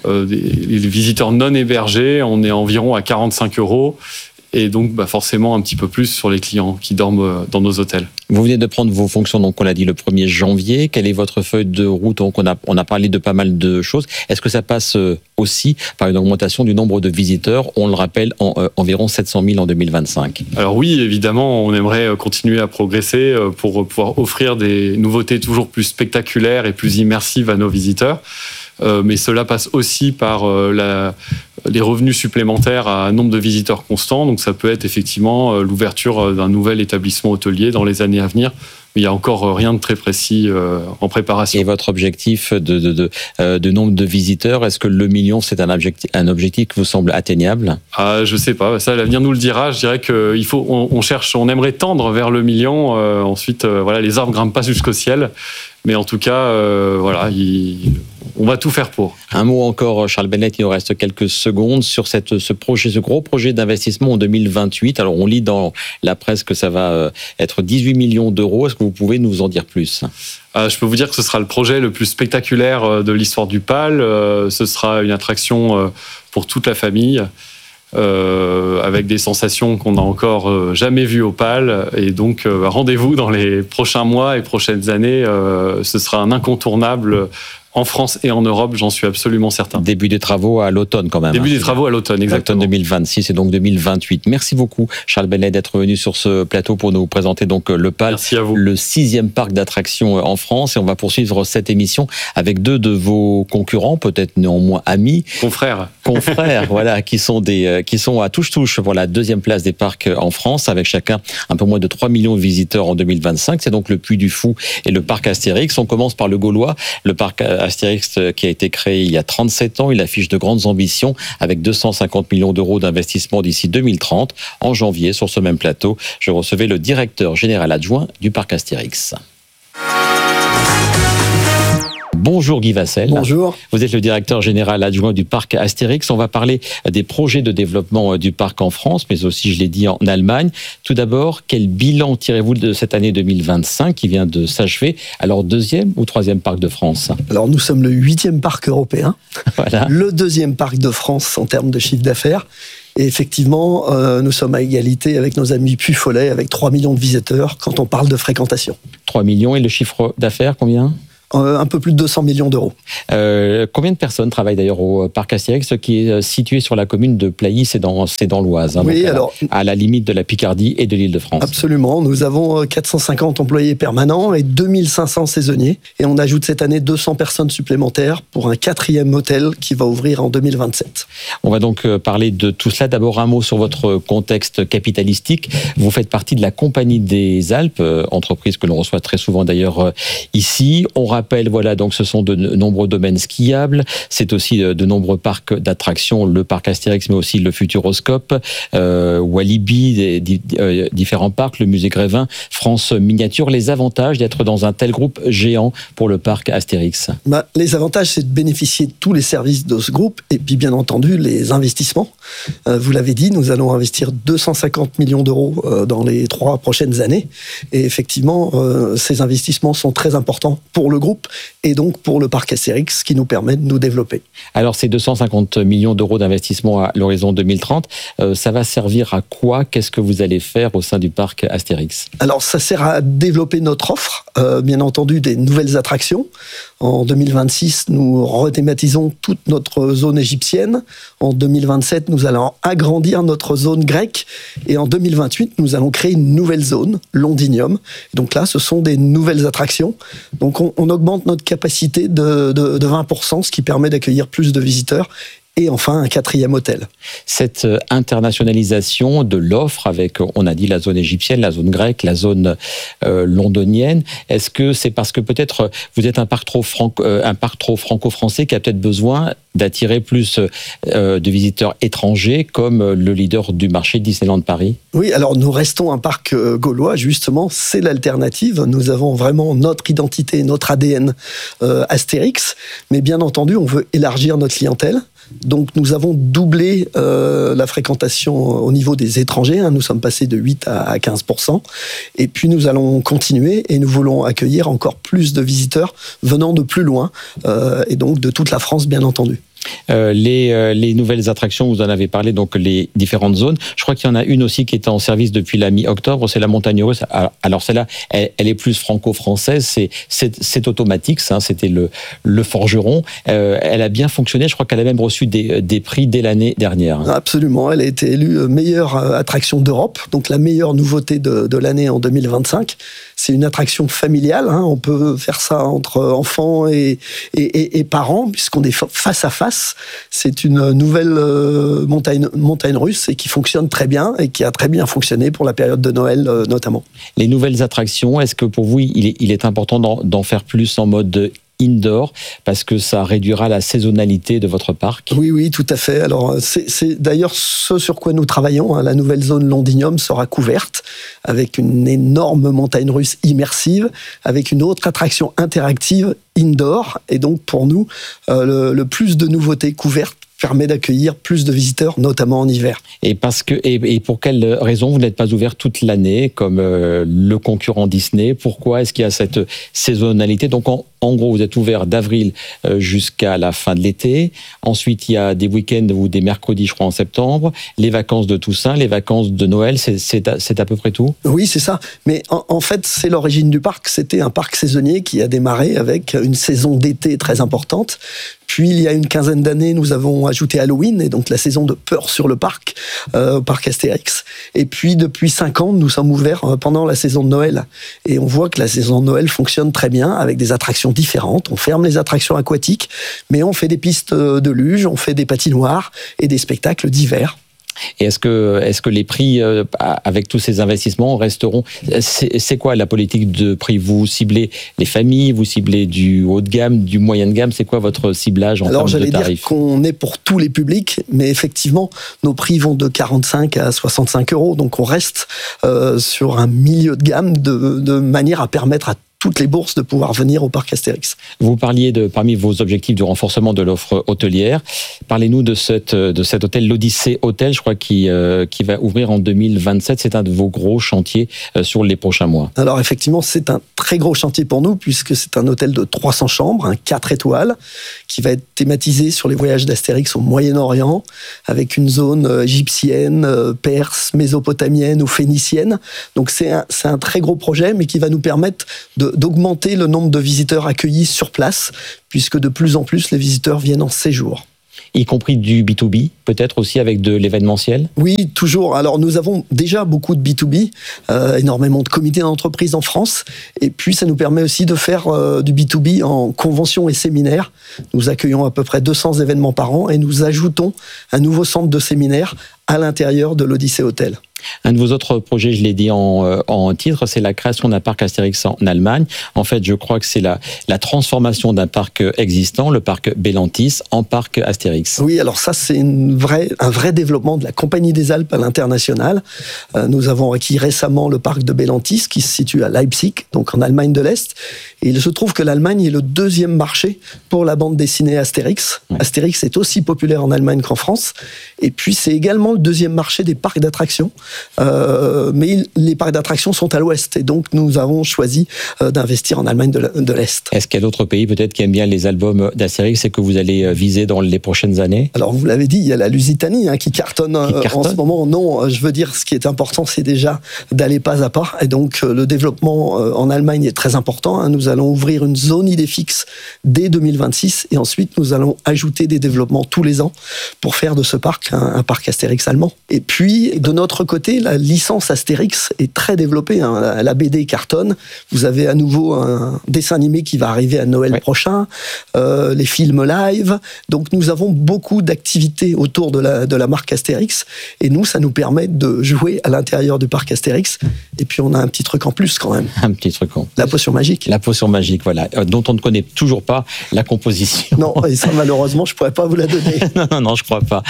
les visiteurs non hébergés, on est environ à 45 €. Et donc forcément un petit peu plus sur les clients qui dorment dans nos hôtels. Vous venez de prendre vos fonctions, donc on l'a dit, le 1er janvier. Quelle est votre feuille de route ? Donc on a parlé de pas mal de choses. Est-ce que ça passe aussi par une augmentation du nombre de visiteurs ? On le rappelle, environ 700 000 en 2025. Alors oui, évidemment, on aimerait continuer à progresser pour pouvoir offrir des nouveautés toujours plus spectaculaires et plus immersives à nos visiteurs. Mais cela passe aussi par les revenus supplémentaires à un nombre de visiteurs constant. Donc ça peut être effectivement l'ouverture d'un nouvel établissement hôtelier dans les années à venir. Mais il n'y a encore rien de très précis en préparation. Et votre objectif de nombre de visiteurs, est-ce que le million, c'est un objectif qui vous semble atteignable ? Je ne sais pas. Ça, l'avenir nous le dira. Je dirais qu'on aimerait tendre vers le million. Ensuite, les arbres grimpent pas jusqu'au ciel. Mais en tout cas, on va tout faire pour. Un mot encore, Charles Bennett, il nous reste quelques secondes sur ce gros projet d'investissement en 2028. Alors, on lit dans la presse que ça va être 18 millions d'euros. Est-ce que vous pouvez nous en dire plus ? Je peux vous dire que ce sera le projet le plus spectaculaire de l'histoire du PAL. Ce sera une attraction pour toute la famille. Avec des sensations qu'on n'a encore jamais vues au PAL. Et donc, rendez-vous dans les prochains mois et prochaines années. Ce sera un incontournable en France et en Europe, j'en suis absolument certain. Début des travaux à l'automne quand même. Début des travaux à l'automne, exactement. L'automne 2026 et donc 2028. Merci beaucoup Charles Bennet d'être venu sur ce plateau pour nous présenter donc le PAL, le 6e parc d'attractions en France. Et on va poursuivre cette émission avec 2 de vos concurrents, peut-être néanmoins amis. Confrères, voilà, qui sont à touche-touche pour la 2e place des parcs en France, avec chacun un peu moins de 3 millions de visiteurs en 2025. C'est donc le Puy du Fou et le parc Astérix. On commence par le Gaulois, le parc Astérix qui a été créé il y a 37 ans. Il affiche de grandes ambitions avec 250 millions d'euros d'investissement d'ici 2030. En janvier, sur ce même plateau, je recevais le directeur général adjoint du parc Astérix. Bonjour Guy Vassel. Bonjour. Vous êtes le directeur général adjoint du parc Astérix. On va parler des projets de développement du parc en France, mais aussi, je l'ai dit, en Allemagne. Tout d'abord, quel bilan tirez-vous de cette année 2025 qui vient de s'achever? Alors, 2e ou 3e parc de France? Alors, nous sommes le 8e parc européen, voilà. Le 2e parc de France en termes de chiffre d'affaires. Et effectivement, nous sommes à égalité avec nos amis Puy-Follet, avec 3 millions de visiteurs quand on parle de fréquentation. 3 millions et le chiffre d'affaires, combien? Un peu plus de 200 millions d'euros. Combien de personnes travaillent d'ailleurs au parc Astérix, qui est situé sur la commune de Plailly, c'est dans l'Oise, oui, donc alors, à la limite de la Picardie et de l'Île-de-France. Absolument, nous avons 450 employés permanents et 2500 saisonniers. Et on ajoute cette année 200 personnes supplémentaires pour un 4e hôtel qui va ouvrir en 2027. On va donc parler de tout cela. D'abord, un mot sur votre contexte capitalistique. Vous faites partie de la Compagnie des Alpes, entreprise que l'on reçoit très souvent d'ailleurs ici. On rappelle, voilà, donc ce sont de nombreux domaines skiables, c'est aussi de nombreux parcs d'attractions, le parc Astérix, mais aussi le Futuroscope, Walibi, différents parcs, le musée Grévin, France Miniature. Les avantages d'être dans un tel groupe géant pour le parc Astérix? Les avantages, c'est de bénéficier de tous les services de ce groupe et puis bien entendu les investissements. Vous l'avez dit, nous allons investir 250 millions d'euros dans les 3 prochaines années. Et effectivement, ces investissements sont très importants pour le groupe et donc pour le parc Astérix qui nous permet de nous développer. Alors ces 250 millions d'euros d'investissement à l'horizon 2030, ça va servir à quoi? Qu'est-ce que vous allez faire au sein du parc Astérix? Alors ça sert à développer notre offre, bien entendu des nouvelles attractions. En 2026, nous rethématisons toute notre zone égyptienne. En 2027, nous allons agrandir notre zone grecque. Et en 2028, nous allons créer une nouvelle zone, Londinium. Et donc là, ce sont des nouvelles attractions. Donc on augmente notre capacité de 20%, ce qui permet d'accueillir plus de visiteurs. Et enfin, un 4e hôtel. Cette internationalisation de l'offre avec, on a dit, la zone égyptienne, la zone grecque, la zone londonienne, est-ce que c'est parce que peut-être vous êtes un parc trop franco-français qui a peut-être besoin d'attirer plus de visiteurs étrangers comme le leader du marché Disneyland Paris? Oui, alors nous restons un parc gaulois, justement, c'est l'alternative. Nous avons vraiment notre identité, notre ADN Astérix, mais bien entendu, on veut élargir notre clientèle. Donc nous avons doublé la fréquentation au niveau des étrangers, nous sommes passés de 8 à 15%, et puis nous allons continuer et nous voulons accueillir encore plus de visiteurs venant de plus loin, et donc de toute la France bien entendu. Les nouvelles attractions, vous en avez parlé, donc les différentes zones. Je crois qu'il y en a une aussi qui est en service depuis la mi-octobre, c'est la Montagne Russe. Alors celle-là, elle est plus franco-française, c'est automatique, ça, c'était le forgeron. Elle a bien fonctionné, je crois qu'elle a même reçu des prix dès l'année dernière. Absolument, elle a été élue meilleure attraction d'Europe, donc la meilleure nouveauté de l'année en 2025. C'est une attraction familiale, on peut faire ça entre enfants et parents, puisqu'on est face à face. C'est une nouvelle montagne russe et qui fonctionne très bien et qui a très bien fonctionné pour la période de Noël notamment. Les nouvelles attractions, est-ce que pour vous, il est important d'en faire plus en mode indoor, parce que ça réduira la saisonnalité de votre parc? Oui, tout à fait. Alors, c'est d'ailleurs ce sur quoi nous travaillons. La nouvelle zone Londinium sera couverte avec une énorme montagne russe immersive, avec une autre attraction interactive indoor. Et donc, pour nous, le plus de nouveautés couvertes permet d'accueillir plus de visiteurs, notamment en hiver. Et pour quelle raison vous n'êtes pas ouvert toute l'année comme le concurrent Disney? Pourquoi est-ce qu'il y a cette saisonnalité? Donc en gros, vous êtes ouvert d'avril jusqu'à la fin de l'été. Ensuite, il y a des week-ends ou des mercredis, je crois, en septembre. Les vacances de Toussaint, les vacances de Noël, c'est à peu près tout? Oui, c'est ça. Mais en fait, c'est l'origine du parc. C'était un parc saisonnier qui a démarré avec une saison d'été très importante. Puis, il y a une quinzaine d'années, nous avons ajouté Halloween, et donc la saison de peur sur le parc, au parc Astérix. Et puis, depuis 5 ans, nous sommes ouverts pendant la saison de Noël. Et on voit que la saison de Noël fonctionne très bien, avec des attractions différentes. On ferme les attractions aquatiques, mais on fait des pistes de luge, on fait des patinoires et des spectacles d'hiver. Et est-ce que les prix, avec tous ces investissements, resteront... C'est quoi la politique de prix? Vous ciblez les familles, vous ciblez du haut de gamme, du moyen de gamme? C'est quoi votre ciblage en termes de tarifs? Alors, j'allais dire qu'on est pour tous les publics, mais effectivement, nos prix vont de 45 à 65 €. Donc, on reste sur un milieu de gamme de manière à permettre à toutes les bourses de pouvoir venir au parc Astérix. Vous parliez parmi vos objectifs du renforcement de l'offre hôtelière. Parlez-nous de cet hôtel, l'Odyssée Hôtel, je crois, qui va ouvrir en 2027. C'est un de vos gros chantiers sur les prochains mois. Alors effectivement, c'est un très gros chantier pour nous, puisque c'est un hôtel de 300 chambres, un 4 étoiles, qui va être thématisé sur les voyages d'Astérix au Moyen-Orient, avec une zone égyptienne, perse, mésopotamienne ou phénicienne. Donc c'est un très gros projet, mais qui va nous permettre d'augmenter le nombre de visiteurs accueillis sur place, puisque de plus en plus les visiteurs viennent en séjour. Y compris du B2B, peut-être aussi avec de l'événementiel? Oui, toujours. Alors nous avons déjà beaucoup de B2B, énormément de comités d'entreprise en France, et puis ça nous permet aussi de faire du B2B en conventions et séminaires. Nous accueillons à peu près 200 événements par an, et nous ajoutons un nouveau centre de séminaire à l'intérieur de l'Odyssée Hôtel. Un de vos autres projets, je l'ai dit en titre, c'est la création d'un parc Astérix en Allemagne. En fait, je crois que c'est la transformation d'un parc existant, le parc Bellantis, en parc Astérix. Oui, alors ça, c'est un vrai développement de la Compagnie des Alpes à l'international. Nous avons acquis récemment le parc de Bellantis, qui se situe à Leipzig, donc en Allemagne de l'Est. Et il se trouve que l'Allemagne est le deuxième marché pour la bande dessinée Astérix. Oui. Astérix est aussi populaire en Allemagne qu'en France. Et puis, c'est également le deuxième marché des parcs d'attractions. Mais les parcs d'attractions sont à l'ouest, et donc nous avons choisi d'investir en Allemagne de l'Est. Est-ce qu'il y a d'autres pays peut-être qui aiment bien les albums d'Astérix et que vous allez viser dans les prochaines années? Alors vous l'avez dit, il y a la Lusitanie qui cartonne en ce moment. Non, je veux dire, ce qui est important, c'est déjà d'aller pas à pas, et donc le développement en Allemagne est très important. Nous allons ouvrir une zone idée fixe dès 2026, et ensuite nous allons ajouter des développements tous les ans pour faire de ce parc un parc Astérix allemand. Et puis de notre côté, la licence Astérix est très développée. La BD cartonne. Vous avez à nouveau un dessin animé qui va arriver à Noël prochain, les films live. Donc nous avons beaucoup d'activités autour de la marque Astérix, et nous, ça nous permet de jouer à l'intérieur du parc Astérix. Et puis on a un petit truc en plus quand même. Un petit truc en... La potion magique. La potion magique, voilà, dont on ne connaît toujours pas la composition. Non, et ça malheureusement, je pourrais pas vous la donner. Non, je crois pas.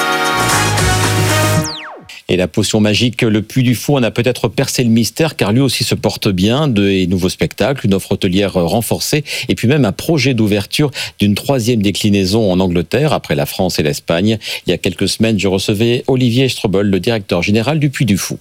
Et la potion magique, le Puy du Fou, on a peut-être percé le mystère, car lui aussi se porte bien, de nouveaux spectacles, une offre hôtelière renforcée, et puis même un projet d'ouverture d'une 3e déclinaison en Angleterre, après la France et l'Espagne. Il y a quelques semaines, je recevais Olivier Strobel, le directeur général du Puy du Fou.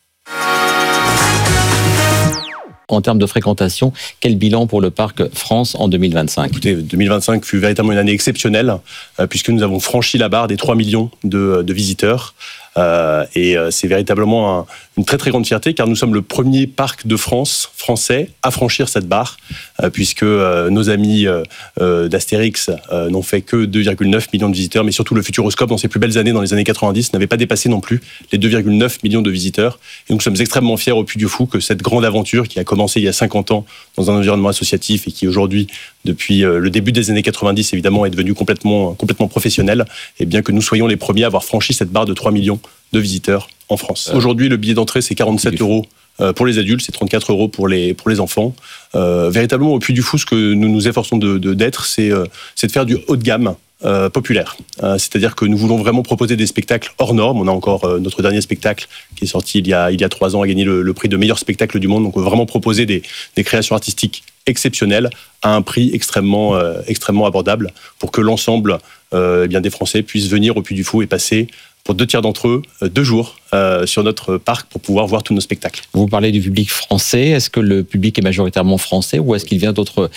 En termes de fréquentation, quel bilan pour le parc France en 2025? Écoutez, 2025 fut véritablement une année exceptionnelle, puisque nous avons franchi la barre des 3 millions de visiteurs. Et c'est véritablement une très très grande fierté, car nous sommes le premier parc de France français à franchir cette barre, puisque nos amis d'Astérix n'ont fait que 2,9 millions de visiteurs, mais surtout le Futuroscope, dans ses plus belles années, dans les années 90, n'avait pas dépassé non plus les 2,9 millions de visiteurs. Et nous sommes extrêmement fiers au Puy du Fou que cette grande aventure qui a commencé il y a 50 ans dans un environnement associatif et qui aujourd'hui, depuis le début des années 90, évidemment, est devenue complètement professionnelle, et bien que nous soyons les premiers à avoir franchi cette barre de 3 millions de visiteurs en France. Aujourd'hui, le billet d'entrée, c'est 47 € pour les adultes, c'est 34 € pour les enfants. Véritablement, au Puy du Fou, ce que nous nous efforçons d'être, c'est de faire du haut de gamme populaire. C'est-à-dire que nous voulons vraiment proposer des spectacles hors normes. On a encore notre dernier spectacle qui est sorti il y a 3 ans, a gagné le prix de meilleur spectacle du monde. Donc, on veut vraiment proposer des créations artistiques exceptionnelles à un prix extrêmement abordable, pour que l'ensemble des Français puissent venir au Puy du Fou et passer, pour 2 tiers d'entre eux, 2 jours sur notre parc pour pouvoir voir tous nos spectacles. Vous parlez du public français. Est-ce que le public est majoritairement français ou est-ce qu'il vient d'autres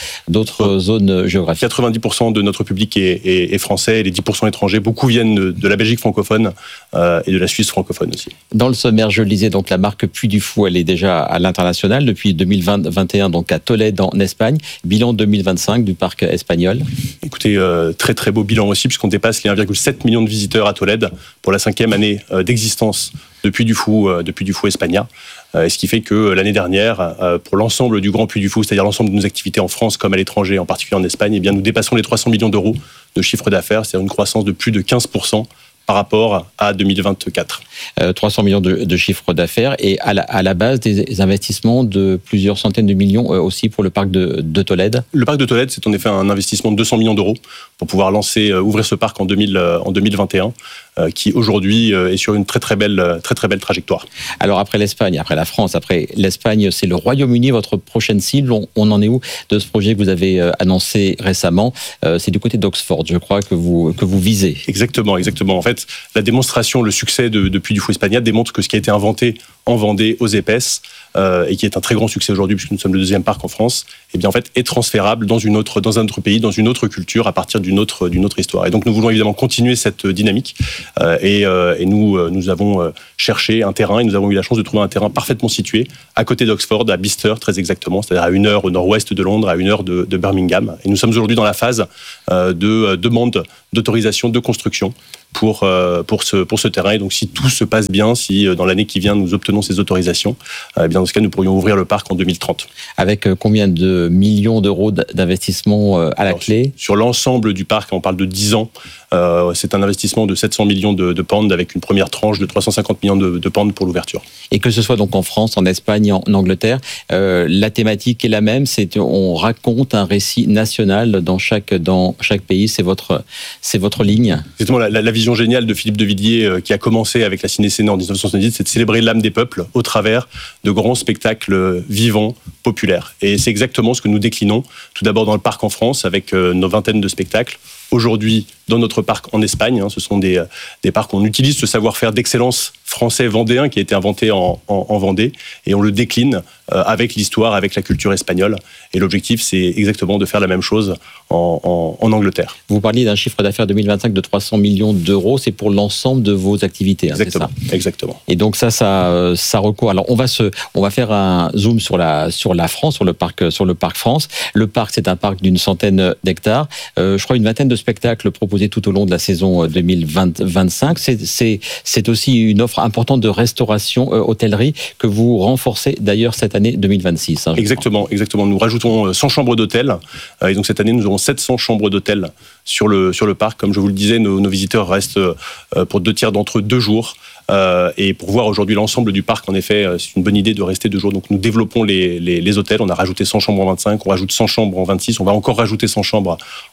zones géographiques ? 90% de notre public est français et les 10% étrangers. Beaucoup viennent de la Belgique francophone et de la Suisse francophone aussi. Dans le sommaire, je le disais, donc la marque Puy du Fou, elle est déjà à l'international depuis 2021, donc à Tolède en Espagne. Bilan 2025 du parc espagnol. Écoutez, très très beau bilan aussi puisqu'on dépasse les 1,7 million de visiteurs à Tolède pour la 5e année d'existence de Puy du Fou Espagna. Ce qui fait que l'année dernière, pour l'ensemble du Grand Puy du Fou, c'est-à-dire l'ensemble de nos activités en France comme à l'étranger, en particulier en Espagne, eh bien, nous dépassons les 300 millions d'euros de chiffre d'affaires, c'est-à-dire une croissance de plus de 15% par rapport à 2024. 300 millions de chiffre d'affaires et à la base des investissements de plusieurs centaines de millions aussi pour le parc de Tolède. Le parc de Tolède, c'est en effet un investissement de 200 millions d'euros pour pouvoir ouvrir ce parc en 2021, qui aujourd'hui est sur une très très belle trajectoire. Alors après l'Espagne, après la France, après l'Espagne, c'est le Royaume-Uni, votre prochaine cible. On en est où de ce projet que vous avez annoncé récemment ? C'est du côté d'Oxford, je crois, que vous visez. Exactement. En fait, la démonstration, le succès de Puy du Fou Espagna démontre que ce qui a été inventé en Vendée, aux Épaisses, et qui est un très grand succès aujourd'hui puisque nous sommes le 2e parc en France, eh bien en fait est transférable dans un autre pays, dans une autre culture, à partir d'une autre histoire. Et donc nous voulons évidemment continuer cette dynamique et nous avons cherché un terrain et nous avons eu la chance de trouver un terrain parfaitement situé à côté d'Oxford, à Bicester très exactement, c'est-à-dire à 1 heure au nord-ouest de Londres, à 1 heure de Birmingham. Et nous sommes aujourd'hui dans la phase de demande d'autorisation de construction pour ce terrain. Et donc, si tout se passe bien, si dans l'année qui vient, nous obtenons ces autorisations, eh bien, dans ce cas, nous pourrions ouvrir le parc en 2030. Avec combien de millions d'euros d'investissement à la clé ? Sur l'ensemble du parc, on parle de 10 ans. C'est un investissement de 700 millions de pounds avec une première tranche de 350 millions de pounds pour l'ouverture. Et que ce soit donc en France, en Espagne, en Angleterre, la thématique est la même, on raconte un récit national dans chaque pays, c'est votre ligne. Exactement, la vision géniale de Philippe de Villiers qui a commencé avec la Ciné-Séné en 1970, c'est de célébrer l'âme des peuples au travers de grands spectacles vivants, populaires. Et c'est exactement ce que nous déclinons, tout d'abord dans le parc en France avec nos vingtaines de spectacles. Aujourd'hui, dans notre parc en Espagne, ce sont des parcs où on utilise ce savoir-faire d'excellence français vendéen qui a été inventé en Vendée et on le décline avec l'histoire, avec la culture espagnole. Et l'objectif, c'est exactement de faire la même chose en Angleterre. Vous parliez d'un chiffre d'affaires 2025 de 300 millions d'euros, c'est pour l'ensemble de vos activités, exactement, c'est ça ? Exactement. Et donc ça recourt. Alors on va faire un zoom sur la France, sur le parc France. Le parc, c'est un parc d'une centaine d'hectares. Je crois une vingtaine de spectacles proposés tout au long de la saison 2025. C'est aussi une offre importante de restauration, hôtellerie, que vous renforcez d'ailleurs cette année 2026. Exactement. Nous rajoutons 100 chambres d'hôtel. Et donc cette année, nous aurons 700 chambres d'hôtel sur le parc. Comme je vous le disais, nos visiteurs restent pour 2 tiers d'entre eux 2 jours. Et pour voir aujourd'hui l'ensemble du parc, en effet, c'est une bonne idée de rester 2 jours. Donc nous développons les hôtels. On a rajouté 100 chambres en 25, on rajoute 100 chambres en 26, on va encore rajouter 100 chambres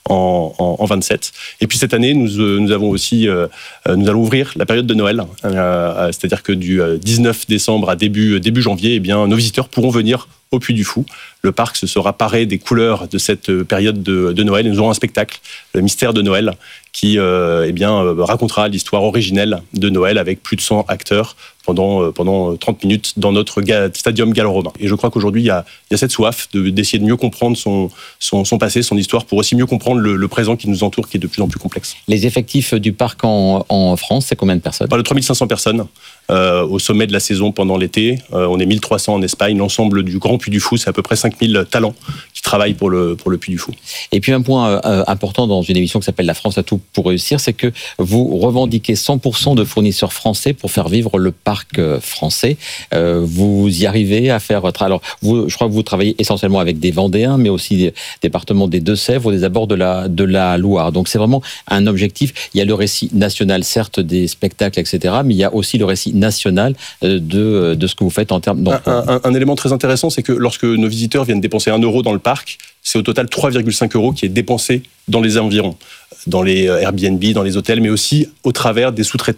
en 27. Et puis cette année, nous avons aussi, nous allons ouvrir la période de Noël, c'est-à-dire que du 19 décembre à début janvier, eh bien, nos visiteurs pourront venir au Puy du Fou. Le parc se sera paré des couleurs de cette période de Noël. Et nous aurons un spectacle, le Mystère de Noël, qui racontera l'histoire originelle de Noël avec plus de 100 acteurs pendant 30 minutes dans notre stadium gallo-romain. Et je crois qu'aujourd'hui, il y a cette soif d'essayer de mieux comprendre son passé, son histoire, pour aussi mieux comprendre le présent qui nous entoure, qui est de plus en plus complexe. Les effectifs du parc en France, c'est combien de personnes ? Pas de 3500 personnes au sommet de la saison pendant l'été. On est 1300 en Espagne. L'ensemble du Grand Puy du Fou, c'est à peu près 5000 talents qui travaillent pour le Puy du Fou. Et puis un point important dans une émission qui s'appelle La France a tout pour réussir, c'est que vous revendiquez 100% de fournisseurs français pour faire vivre le parc français. Vous y arrivez à faire... Alors, je crois que vous travaillez essentiellement avec des Vendéens, mais aussi des départements des Deux-Sèvres, des abords de la Loire. Donc c'est vraiment un objectif. Il y a le récit national, certes, des spectacles, etc., mais il y a aussi le récit national de ce que vous faites en termes d'emploi. Un élément très intéressant, c'est que lorsque nos visiteurs viennent dépenser 1 euro dans le parc, c'est au total 3,5 euros qui est dépensé dans les environs, dans les Airbnb, dans les hôtels, mais aussi au travers des sous-traitants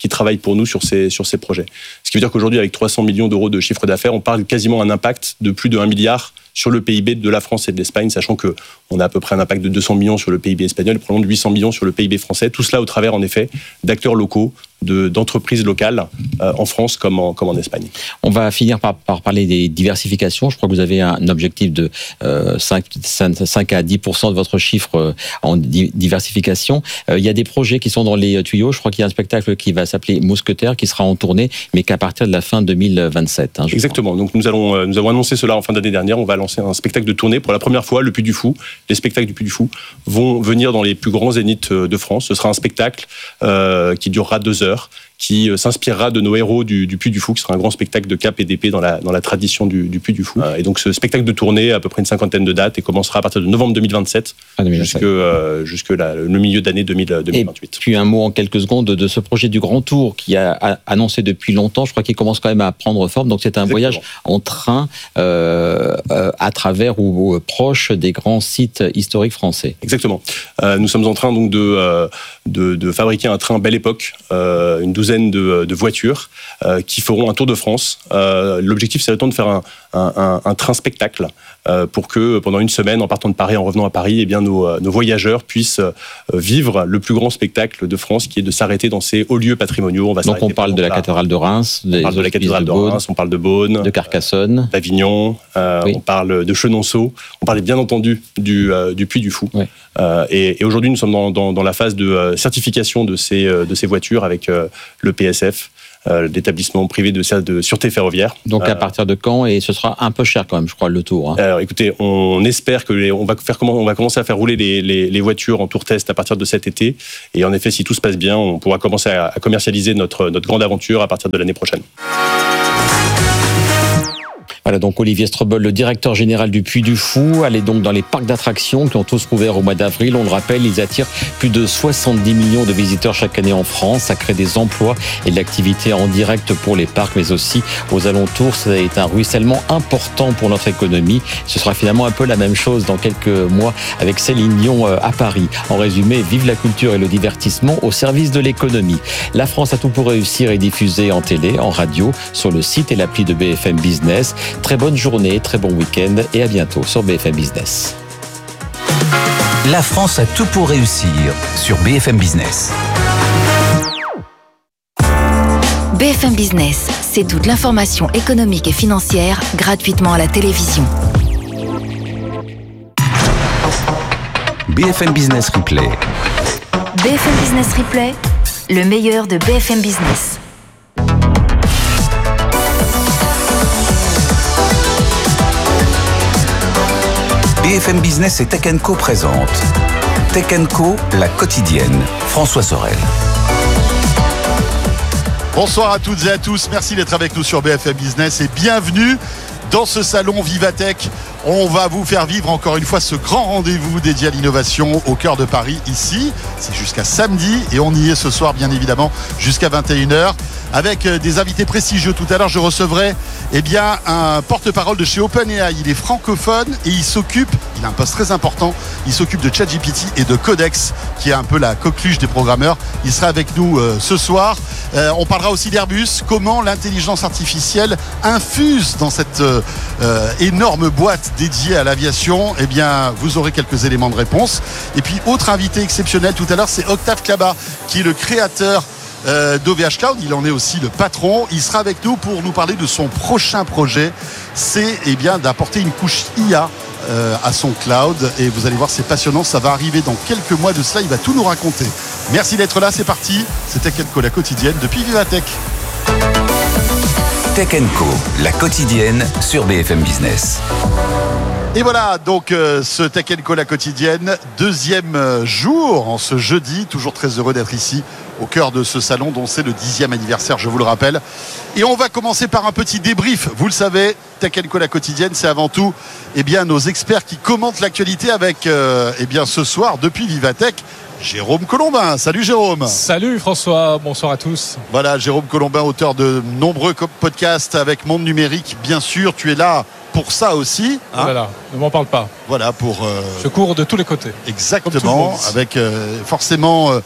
qui travaillent pour nous sur ces projets. Ce qui veut dire qu'aujourd'hui, avec 300 millions d'euros de chiffre d'affaires, on parle quasiment d'un impact de plus de 1 milliard sur le PIB de la France et de l'Espagne, sachant qu'on a à peu près un impact de 200 millions sur le PIB espagnol et probablement de 800 millions sur le PIB français. Tout cela au travers, en effet, d'acteurs locaux, d'entreprises locales en France comme en Espagne. On va finir par parler des diversifications. Je crois que vous avez un objectif de 5 à 10% de votre chiffre en diversification. Il y a des projets qui sont dans les tuyaux. Je crois qu'il y a un spectacle qui va s'appeler Mousquetaire, qui sera en tournée, mais qu'à partir de la fin 2027. Exactement. Donc nous avons annoncé cela en fin d'année dernière. On va lancer un spectacle de tournée pour la première fois, le Puy du Fou. Les spectacles du Puy du Fou vont venir dans les plus grands zéniths de France. Ce sera un spectacle qui durera 2 heures, qui s'inspirera de nos héros du Puy du Fou, qui sera un grand spectacle de cap et d'épée dans la tradition du Puy du Fou. Et donc ce spectacle de tournée, à peu près une 50aine de dates, et commencera à partir de novembre 2027 jusque le milieu d'année 2028. Et puis un mot en quelques secondes de ce projet du Grand Tour qui a annoncé depuis longtemps. Je crois qu'il commence quand même à prendre forme. Donc c'est un voyage en train à travers ou proche des grands sites historiques français. Exactement. Nous sommes en train donc de fabriquer un train Belle Époque, une douzaine de voitures qui feront un tour de France. L'objectif, c'est de faire un train spectacle pour que pendant une semaine, en partant de Paris, en revenant à Paris, eh bien, nos voyageurs puissent vivre le plus grand spectacle de France, qui est de s'arrêter dans ces hauts lieux patrimoniaux. Donc on parle de la cathédrale de Reims, on parle de la cathédrale de Reims, on parle de Beaune, de Carcassonne, d'Avignon, on parle de Chenonceau, on parlait bien entendu du Puy du Fou. Oui. Et aujourd'hui, nous sommes dans la phase de certification de ces voitures avec le PSF, l'établissement privé de sûreté ferroviaire. Donc à partir de quand? Et ce sera un peu cher quand même, je crois, le tour. Alors écoutez, on espère on va commencer à faire rouler les voitures en tour test à partir de cet été. Et en effet, si tout se passe bien, on pourra commencer à commercialiser notre grande aventure à partir de l'année prochaine. Voilà donc Olivier Strobel, le directeur général du Puy du Fou. Allez donc dans les parcs d'attractions qui ont tous rouvert au mois d'avril. On le rappelle, ils attirent plus de 70 millions de visiteurs chaque année en France. Ça crée des emplois et de l'activité en direct pour les parcs, mais aussi aux alentours. Ça est un ruissellement important pour notre économie. Ce sera finalement un peu la même chose dans quelques mois avec Céline Dion à Paris. En résumé, vive la culture et le divertissement au service de l'économie. La France a tout pour réussir est diffusée en télé, en radio, sur le site et l'appli de BFM Business. Très bonne journée, très bon week-end et à bientôt sur BFM Business. La France a tout pour réussir sur BFM Business. BFM Business, c'est toute l'information économique et financière gratuitement à la télévision. BFM Business Replay. BFM Business Replay, le meilleur de BFM Business. BFM Business et Tech & Co présente Tech & Co, la quotidienne. François Sorel. Bonsoir à toutes et à tous, merci d'être avec nous sur BFM Business et bienvenue dans ce salon Vivatech. On va vous faire vivre encore une fois ce grand rendez-vous dédié à l'innovation au cœur de Paris ici. C'est jusqu'à samedi et on y est ce soir bien évidemment jusqu'à 21h avec des invités prestigieux. Tout à l'heure je recevrai un porte-parole de chez OpenAI. Il est francophone et il a un poste très important, il s'occupe de ChatGPT et de Codex qui est un peu la coqueluche des programmeurs. Il sera avec nous ce soir. On parlera aussi d'Airbus, comment l'intelligence artificielle infuse dans cette énorme boîte dédiée à l'aviation. Vous aurez quelques éléments de réponse. Et puis autre invité exceptionnel tout à l'heure, c'est Octave Klaba qui est le créateur d'OVH Cloud, il en est aussi le patron. Il sera avec nous pour nous parler de son prochain projet. C'est d'apporter une couche IA à son cloud et vous allez voir, c'est passionnant, ça va arriver dans quelques mois de cela, il va tout nous raconter. Merci d'être là, c'est parti, c'est Tech & Co, la quotidienne depuis Vivatech. Tech & Co, la quotidienne sur BFM Business. Et voilà, donc ce Tech & Co, la quotidienne, deuxième jour en ce jeudi, toujours très heureux d'être ici au cœur de ce salon dont c'est le 10e anniversaire, je vous le rappelle. Et on va commencer par un petit débrief. Vous le savez, Tech & Co, la quotidienne, c'est avant tout nos experts qui commentent l'actualité avec ce soir, depuis Vivatech, Jérôme Colombin. Salut Jérôme. Salut François, bonsoir à tous. Voilà, Jérôme Colombin, auteur de nombreux podcasts avec Monde Numérique. Bien sûr, tu es là pour ça aussi. Voilà, ne m'en parle pas. Voilà, pour... Je cours de tous les côtés. Exactement, avec forcément...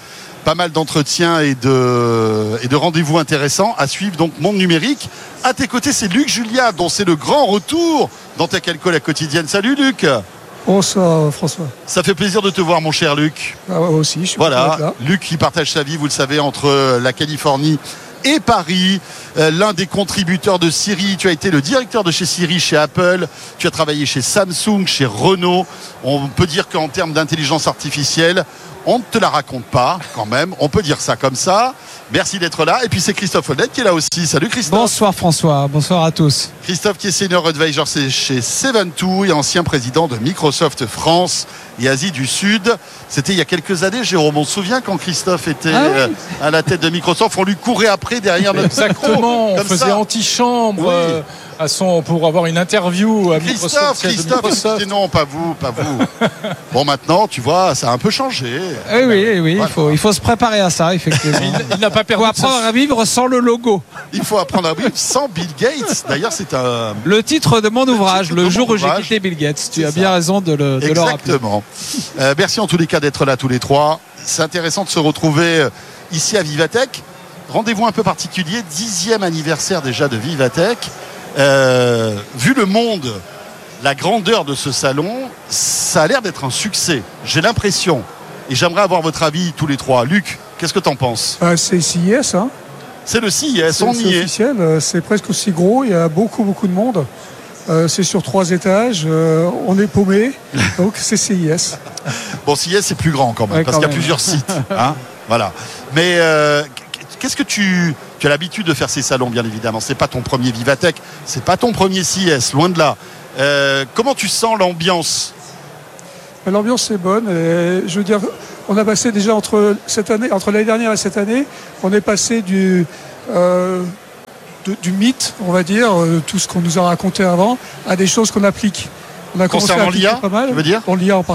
pas mal d'entretiens et de rendez-vous intéressants à suivre. Donc Monde Numérique. À tes côtés, c'est Luc Julia, dont c'est le grand retour dans Tech & Co, la quotidienne. Salut Luc. Bonsoir François. Ça fait plaisir de te voir, mon cher Luc. Ah, moi aussi, je suis voilà, là. Luc qui partage sa vie, vous le savez, entre la Californie et Paris, l'un des contributeurs de Siri. Tu as été le directeur de chez Siri, chez Apple. Tu as travaillé chez Samsung, chez Renault. On peut dire qu'en termes d'intelligence artificielle, on ne te la raconte pas quand même. On peut dire ça comme ça. Merci d'être là. Et puis c'est Christophe Holdet qui est là aussi. Salut Christophe. Bonsoir François, bonsoir à tous. Christophe qui est senior advisor chez Seven2 et ancien président de Microsoft France et Asie du Sud. C'était il y a quelques années, Jérôme. On se souvient quand Christophe était à la tête de Microsoft, on lui courait après derrière notre Exactement, on faisait antichambre. Oui. Pour avoir une interview à Microsoft. Christophe, non, pas vous. Bon, maintenant, tu vois, ça a un peu changé. Oui, voilà. il faut se préparer à ça, effectivement. Il n'a pas perdu. Il faut apprendre à vivre sans le logo. Il faut apprendre à vivre sans Bill Gates. D'ailleurs, c'est le titre de mon ouvrage, le jour où j'ai quitté Bill Gates. Tu as bien raison de le rappeler. Exactement. Merci en tous les cas d'être là tous les trois. C'est intéressant de se retrouver ici à Vivatech. Rendez-vous un peu particulier, 10e anniversaire déjà de Vivatech. Vu le monde, la grandeur de ce salon, ça a l'air d'être un succès. J'ai l'impression. Et j'aimerais avoir votre avis tous les trois. Luc, qu'est-ce que tu en penses ? C'est CIS, hein. C'est le CIS, on y est. C'est officiel, c'est presque aussi gros, il y a beaucoup de monde. C'est sur 3 étages, on est paumé, donc c'est CIS. Bon, CIS c'est plus grand quand même, parce qu'il y a plusieurs sites. Hein, voilà. Mais qu'est-ce que tu as l'habitude de faire ces salons, bien évidemment. C'est pas ton premier Vivatech, c'est pas ton premier CIS, loin de là. Comment tu sens l'ambiance ? L'ambiance est bonne. Et, je veux dire, on a passé déjà entre l'année dernière et cette année, on est passé du mythe, on va dire, tout ce qu'on nous a raconté avant, à des choses qu'on applique. On a commencé à appliquer l'IA, pas mal. tu veux dire ? Pour l'IA en